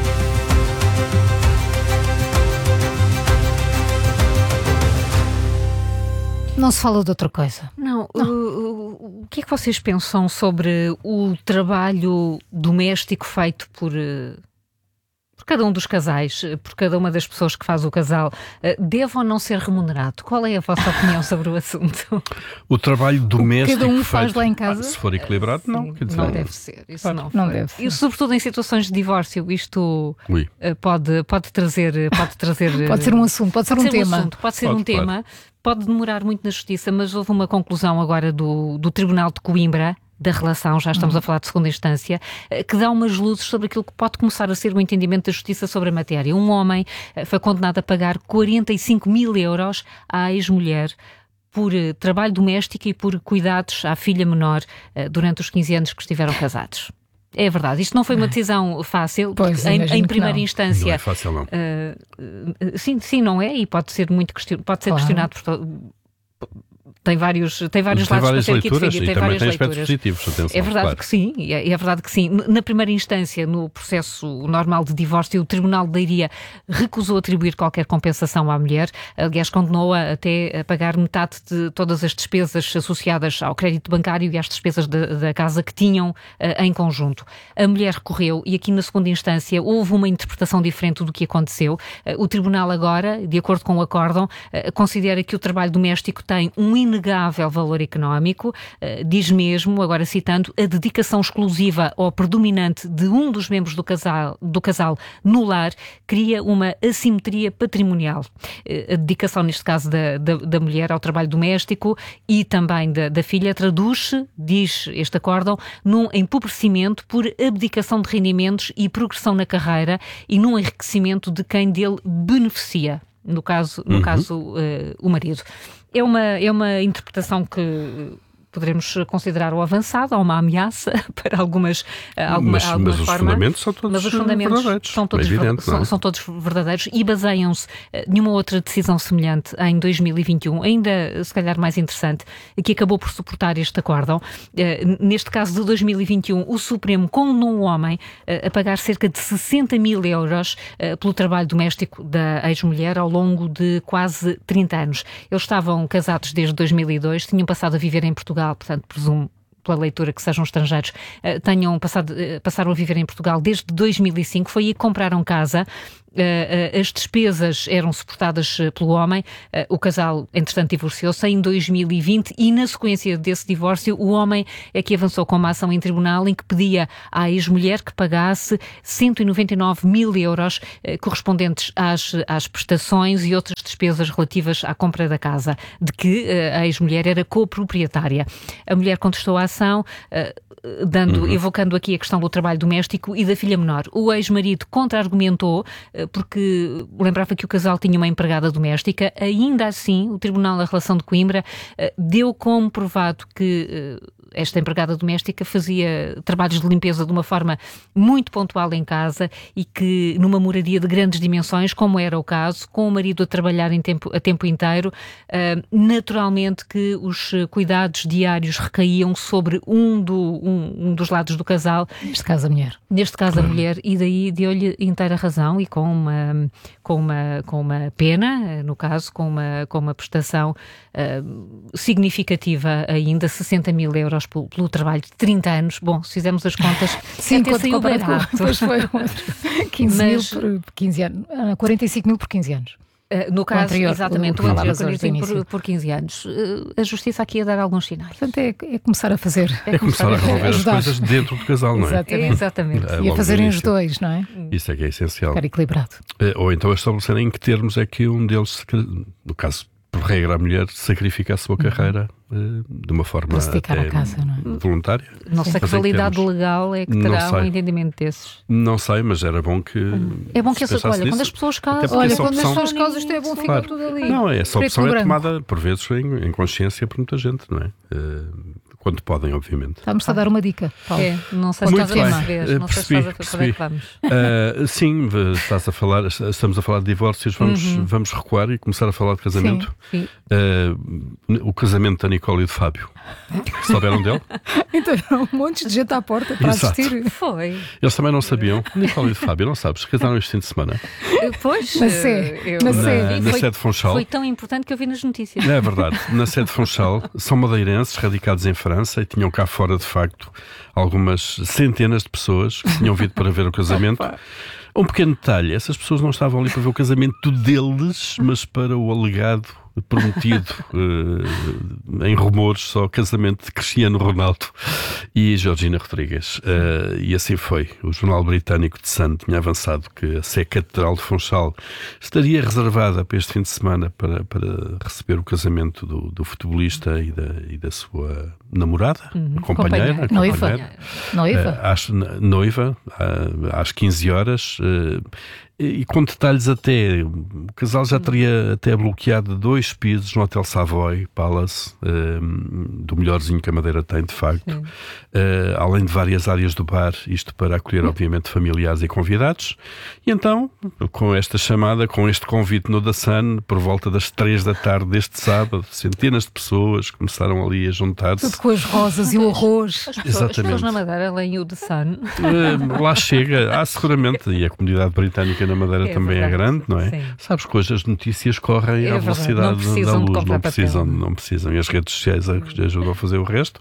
Não se fala de outra coisa. Não, não. O, o que é que vocês pensam sobre o trabalho doméstico feito por, por cada um dos casais, por cada uma das pessoas que faz o casal? Deve ou não ser remunerado? Qual é a vossa opinião sobre o assunto? O trabalho doméstico cada um faz feito, lá em casa? Ah, se for equilibrado, não. Sim, quer dizer, não deve ser. Isso claro. não, não deve ser. E sobretudo em situações de divórcio, isto oui. pode, pode trazer... Pode, trazer, pode ser um assunto, pode ser pode um ser tema. Um assunto, pode ser pode, um tema. Pode. Pode demorar muito na justiça, mas houve uma conclusão agora do, do Tribunal de Coimbra, da relação, já estamos uhum. a falar de segunda instância, que dá umas luzes sobre aquilo que pode começar a ser o entendimento da justiça sobre a matéria. Um homem foi condenado a pagar quarenta e cinco mil euros à ex-mulher por uh, trabalho doméstico e por cuidados à filha menor uh, durante os quinze anos que estiveram casados. É verdade, isto não foi uma decisão fácil, pois, em, em primeira não. instância. Não é fácil, não. Uh, sim, sim, não é, e pode ser muito question... pode ser claro. questionado por. Tem vários, tem vários tem lados várias para ser aqui leituras, defendido. E tem também várias tem leituras. aspectos positivos, atenção. É verdade claro. que sim, é, é verdade que sim. Na primeira instância, no processo normal de divórcio, o Tribunal de Leiria recusou atribuir qualquer compensação à mulher, aliás, condenou-a até a pagar metade de todas as despesas associadas ao crédito bancário e às despesas de, da casa que tinham uh, em conjunto. A mulher recorreu e aqui na segunda instância houve uma interpretação diferente do que aconteceu. Uh, o Tribunal agora, de acordo com o acórdão, uh, considera que o trabalho doméstico tem um enorme inegável valor económico. Uh, diz mesmo, agora citando, a dedicação exclusiva ou predominante de um dos membros do casal, do casal no lar cria uma assimetria patrimonial. Uh, a dedicação, neste caso, da, da, da mulher ao trabalho doméstico e também da, da filha traduz-se, diz este acórdão, num empobrecimento por abdicação de rendimentos e progressão na carreira e num enriquecimento de quem dele beneficia, no caso, no uhum. caso uh, o marido. É uma, é uma interpretação que poderemos considerar o avançado, ou uma ameaça para algumas, alguma, mas, alguma mas forma. Os fundamentos são todos mas os fundamentos verdadeiros. São todos, é evidente, são, são todos verdadeiros e baseiam-se numa outra decisão semelhante em dois mil e vinte e um, ainda se calhar mais interessante, que acabou por suportar este acórdão. Neste caso de dois mil e vinte e um, o Supremo condenou o homem a pagar cerca de sessenta mil euros pelo trabalho doméstico da ex-mulher ao longo de quase trinta anos. Eles estavam casados desde dois mil e dois, tinham passado a viver em Portugal, portanto, presumo, pela leitura, que sejam estrangeiros, uh, tenham passado, uh, passaram a viver em Portugal desde dois mil e cinco, foi aí que compraram casa. Uh, uh, as despesas eram suportadas uh, pelo homem, uh, o casal, entretanto, divorciou-se em dois mil e vinte e, na sequência desse divórcio, o homem é que avançou com uma ação em tribunal em que pedia à ex-mulher que pagasse cento e noventa e nove mil euros uh, correspondentes às, às prestações e outras despesas relativas à compra da casa, de que uh, a ex-mulher era coproprietária. A mulher contestou a ação, uh, dando, uhum. evocando aqui a questão do trabalho doméstico e da filha menor. O ex-marido contra-argumentou, uh, porque lembrava que o casal tinha uma empregada doméstica. Ainda assim, o Tribunal da Relação de Coimbra uh, deu como provado que uh, esta empregada doméstica fazia trabalhos de limpeza de uma forma muito pontual em casa e que numa moradia de grandes dimensões, como era o caso, com o marido a trabalhar em tempo, a tempo inteiro, uh, naturalmente que os cuidados diários recaíam sobre um, do, um, um dos lados do casal. Neste caso a mulher. Neste caso a mulher, e daí deu-lhe inteira razão e com uma, com uma, com uma pena, no caso, com uma, com uma prestação uh, significativa ainda, sessenta mil euros Pelo, pelo trabalho de trinta anos. Bom, se fizermos as contas, sim, até saiu barato. Depois foi quinze mil por quinze anos, quarenta e cinco mil por quinze anos. Uh, no caso, anterior, exatamente, o, o anterior quarenta e cinco por, por quinze anos. Uh, a Justiça aqui a dar alguns sinais. Portanto, é, é começar a fazer. É, é começar, começar a resolver as coisas dentro do casal, não é? Exatamente. É, exatamente. É, e a fazerem os dois, não é? Isso é que é essencial. Ficar equilibrado. Uh, ou então a estabelecerem em que termos é que um deles, no caso, por regra, a mulher sacrifica a sua carreira uh, de uma forma até a casa, não é? voluntária. Não sei que validade termos... legal é que terá um entendimento desses. Não sei, mas era bom que É bom que essa, olha, nisso. Quando as pessoas casam, olha, quando opção... as pessoas casam, isto é bom, fica claro. tudo ali. Não, essa Preto opção é branco. tomada por vezes em, em consciência por muita gente, não é? Uh, quando podem, obviamente. Estamos a dar uma dica, Paulo. É, não sei se estás a perceber, não sei se estás a perceber que vamos. Uh, sim, estás a falar, estamos a falar de divórcios, vamos, uhum. vamos recuar e começar a falar de casamento. Sim, sim. Uh, o casamento da Nicole e de Fábio. Souberam dele? Então, um monte de gente à porta para Exato. assistir. Foi. Eles também não sabiam. Nicole e de Fábio, não sabes? Casaram este fim de semana. Pois. Na Sé. Eu, na na, Sé. na foi, sede de Funchal. Foi tão importante que eu vi nas notícias. É verdade. Na sede de Funchal. São madeirenses, radicados em França, e tinham cá fora, de facto, algumas centenas de pessoas que tinham vindo para ver o casamento. Um pequeno detalhe, essas pessoas não estavam ali para ver o casamento deles, mas para o alegado prometido uh, em rumores só casamento de Cristiano Ronaldo e Georgina Rodrigues. Uh, e assim foi. O jornal britânico The Sun tinha avançado que a Sé Catedral de Funchal estaria reservada para este fim de semana para, para receber o casamento do, do futebolista e da, e da sua namorada, uhum. companheira, companheira. Noiva. Noiva. Uh, às, noiva, uh, às quinze horas. Uh, E com detalhes até, o casal já teria até bloqueado dois pisos no Hotel Savoy Palace, um, do melhorzinho que a Madeira tem, de facto, uh, além de várias áreas do bar, isto para acolher, obviamente, familiares e convidados. E então, com esta chamada, com este convite no The Sun, por volta das três da tarde deste sábado, centenas de pessoas começaram ali a juntar-se. Tudo com as rosas e o arroz. As pessoas, as pessoas na Madeira leem o The Sun. Uh, lá chega, há seguramente, e a comunidade britânica na Madeira é também verdade, é grande, não é? Sim. Sabes que hoje as notícias correm é à velocidade da luz, não precisam, não precisam, e as redes sociais ajudam a fazer o resto.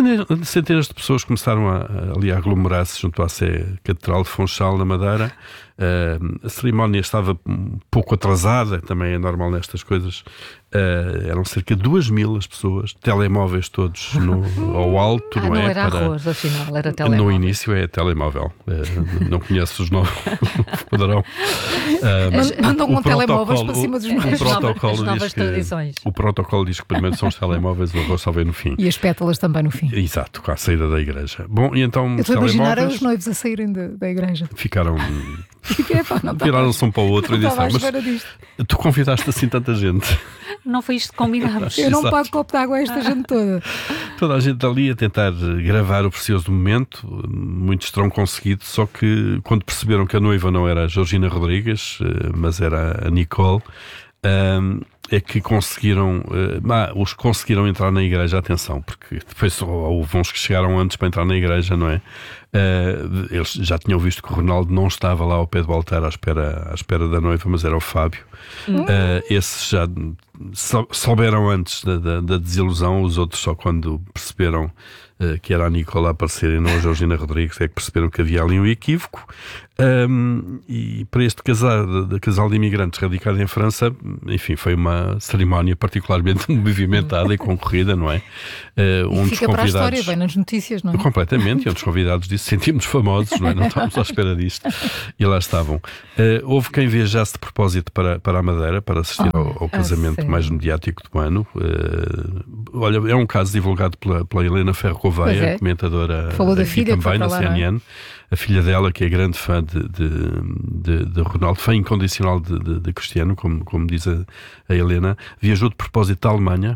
Centenas de pessoas começaram a, ali a aglomerar-se junto à Sé Catedral de Funchal, na Madeira, Uh, a cerimónia estava um pouco atrasada, também é normal nestas coisas. Uh, eram cerca de duas mil as pessoas, telemóveis todos no, ao alto, ah, não, não é? era Para... arroz, afinal, era telemóvel. No início é telemóvel. Uh, não conheço os novos poderão. Uh, Mandam um telemóveis para cima dos o, o protocolo as novas diz que, tradições. O protocolo diz que primeiro são os telemóveis, o arroz só vem no fim. E as pétalas também no fim. Exato, com a saída da igreja. Bom, e então eu os estou a imaginar telemóveis os noivos a saírem de, da igreja. Ficaram... Epa, viraram-se um para o outro e disseram, mas tu convidaste assim tanta gente. Não foi isto que combinámos. Eu não pago copo de água a esta gente toda. Toda a gente ali a tentar gravar o precioso momento, muitos terão conseguido, só que quando perceberam que a noiva não era a Georgina Rodrigues, mas era a Nicole, é que conseguiram, ah, os conseguiram entrar na igreja, atenção, porque depois houve uns que chegaram antes para entrar na igreja, não é? Uh, eles já tinham visto que o Ronaldo não estava lá ao pé do altar à espera, à espera da noiva, mas era o Fábio. Uhum. Uh, esses já sou, souberam antes da, da, da desilusão, os outros só quando perceberam uh, que era a Nicole a aparecer e não a Georgina Rodrigues é que perceberam que havia ali um equívoco. Um, e para este casal de, de casal de imigrantes radicado em França, enfim, foi uma cerimónia particularmente movimentada e concorrida, não é? Uh, um e fica dos para a história, convidados, vem nas notícias, não é? Completamente, e um dos convidados disse: sentimos famosos, não é? Não estávamos à espera disto. E lá estavam. Uh, houve quem viajasse de propósito para, para a Madeira para assistir oh, ao, ao casamento mais mediático do ano. Uh, olha, é um caso divulgado pela, pela Helena Ferro Gouveia, é. comentadora Falou da filha também na lá, C N N. É? A filha dela, que é grande fã de, de, de, de Ronaldo, fã incondicional de, de, de Cristiano, como, como diz a, a Helena, viajou de propósito da Alemanha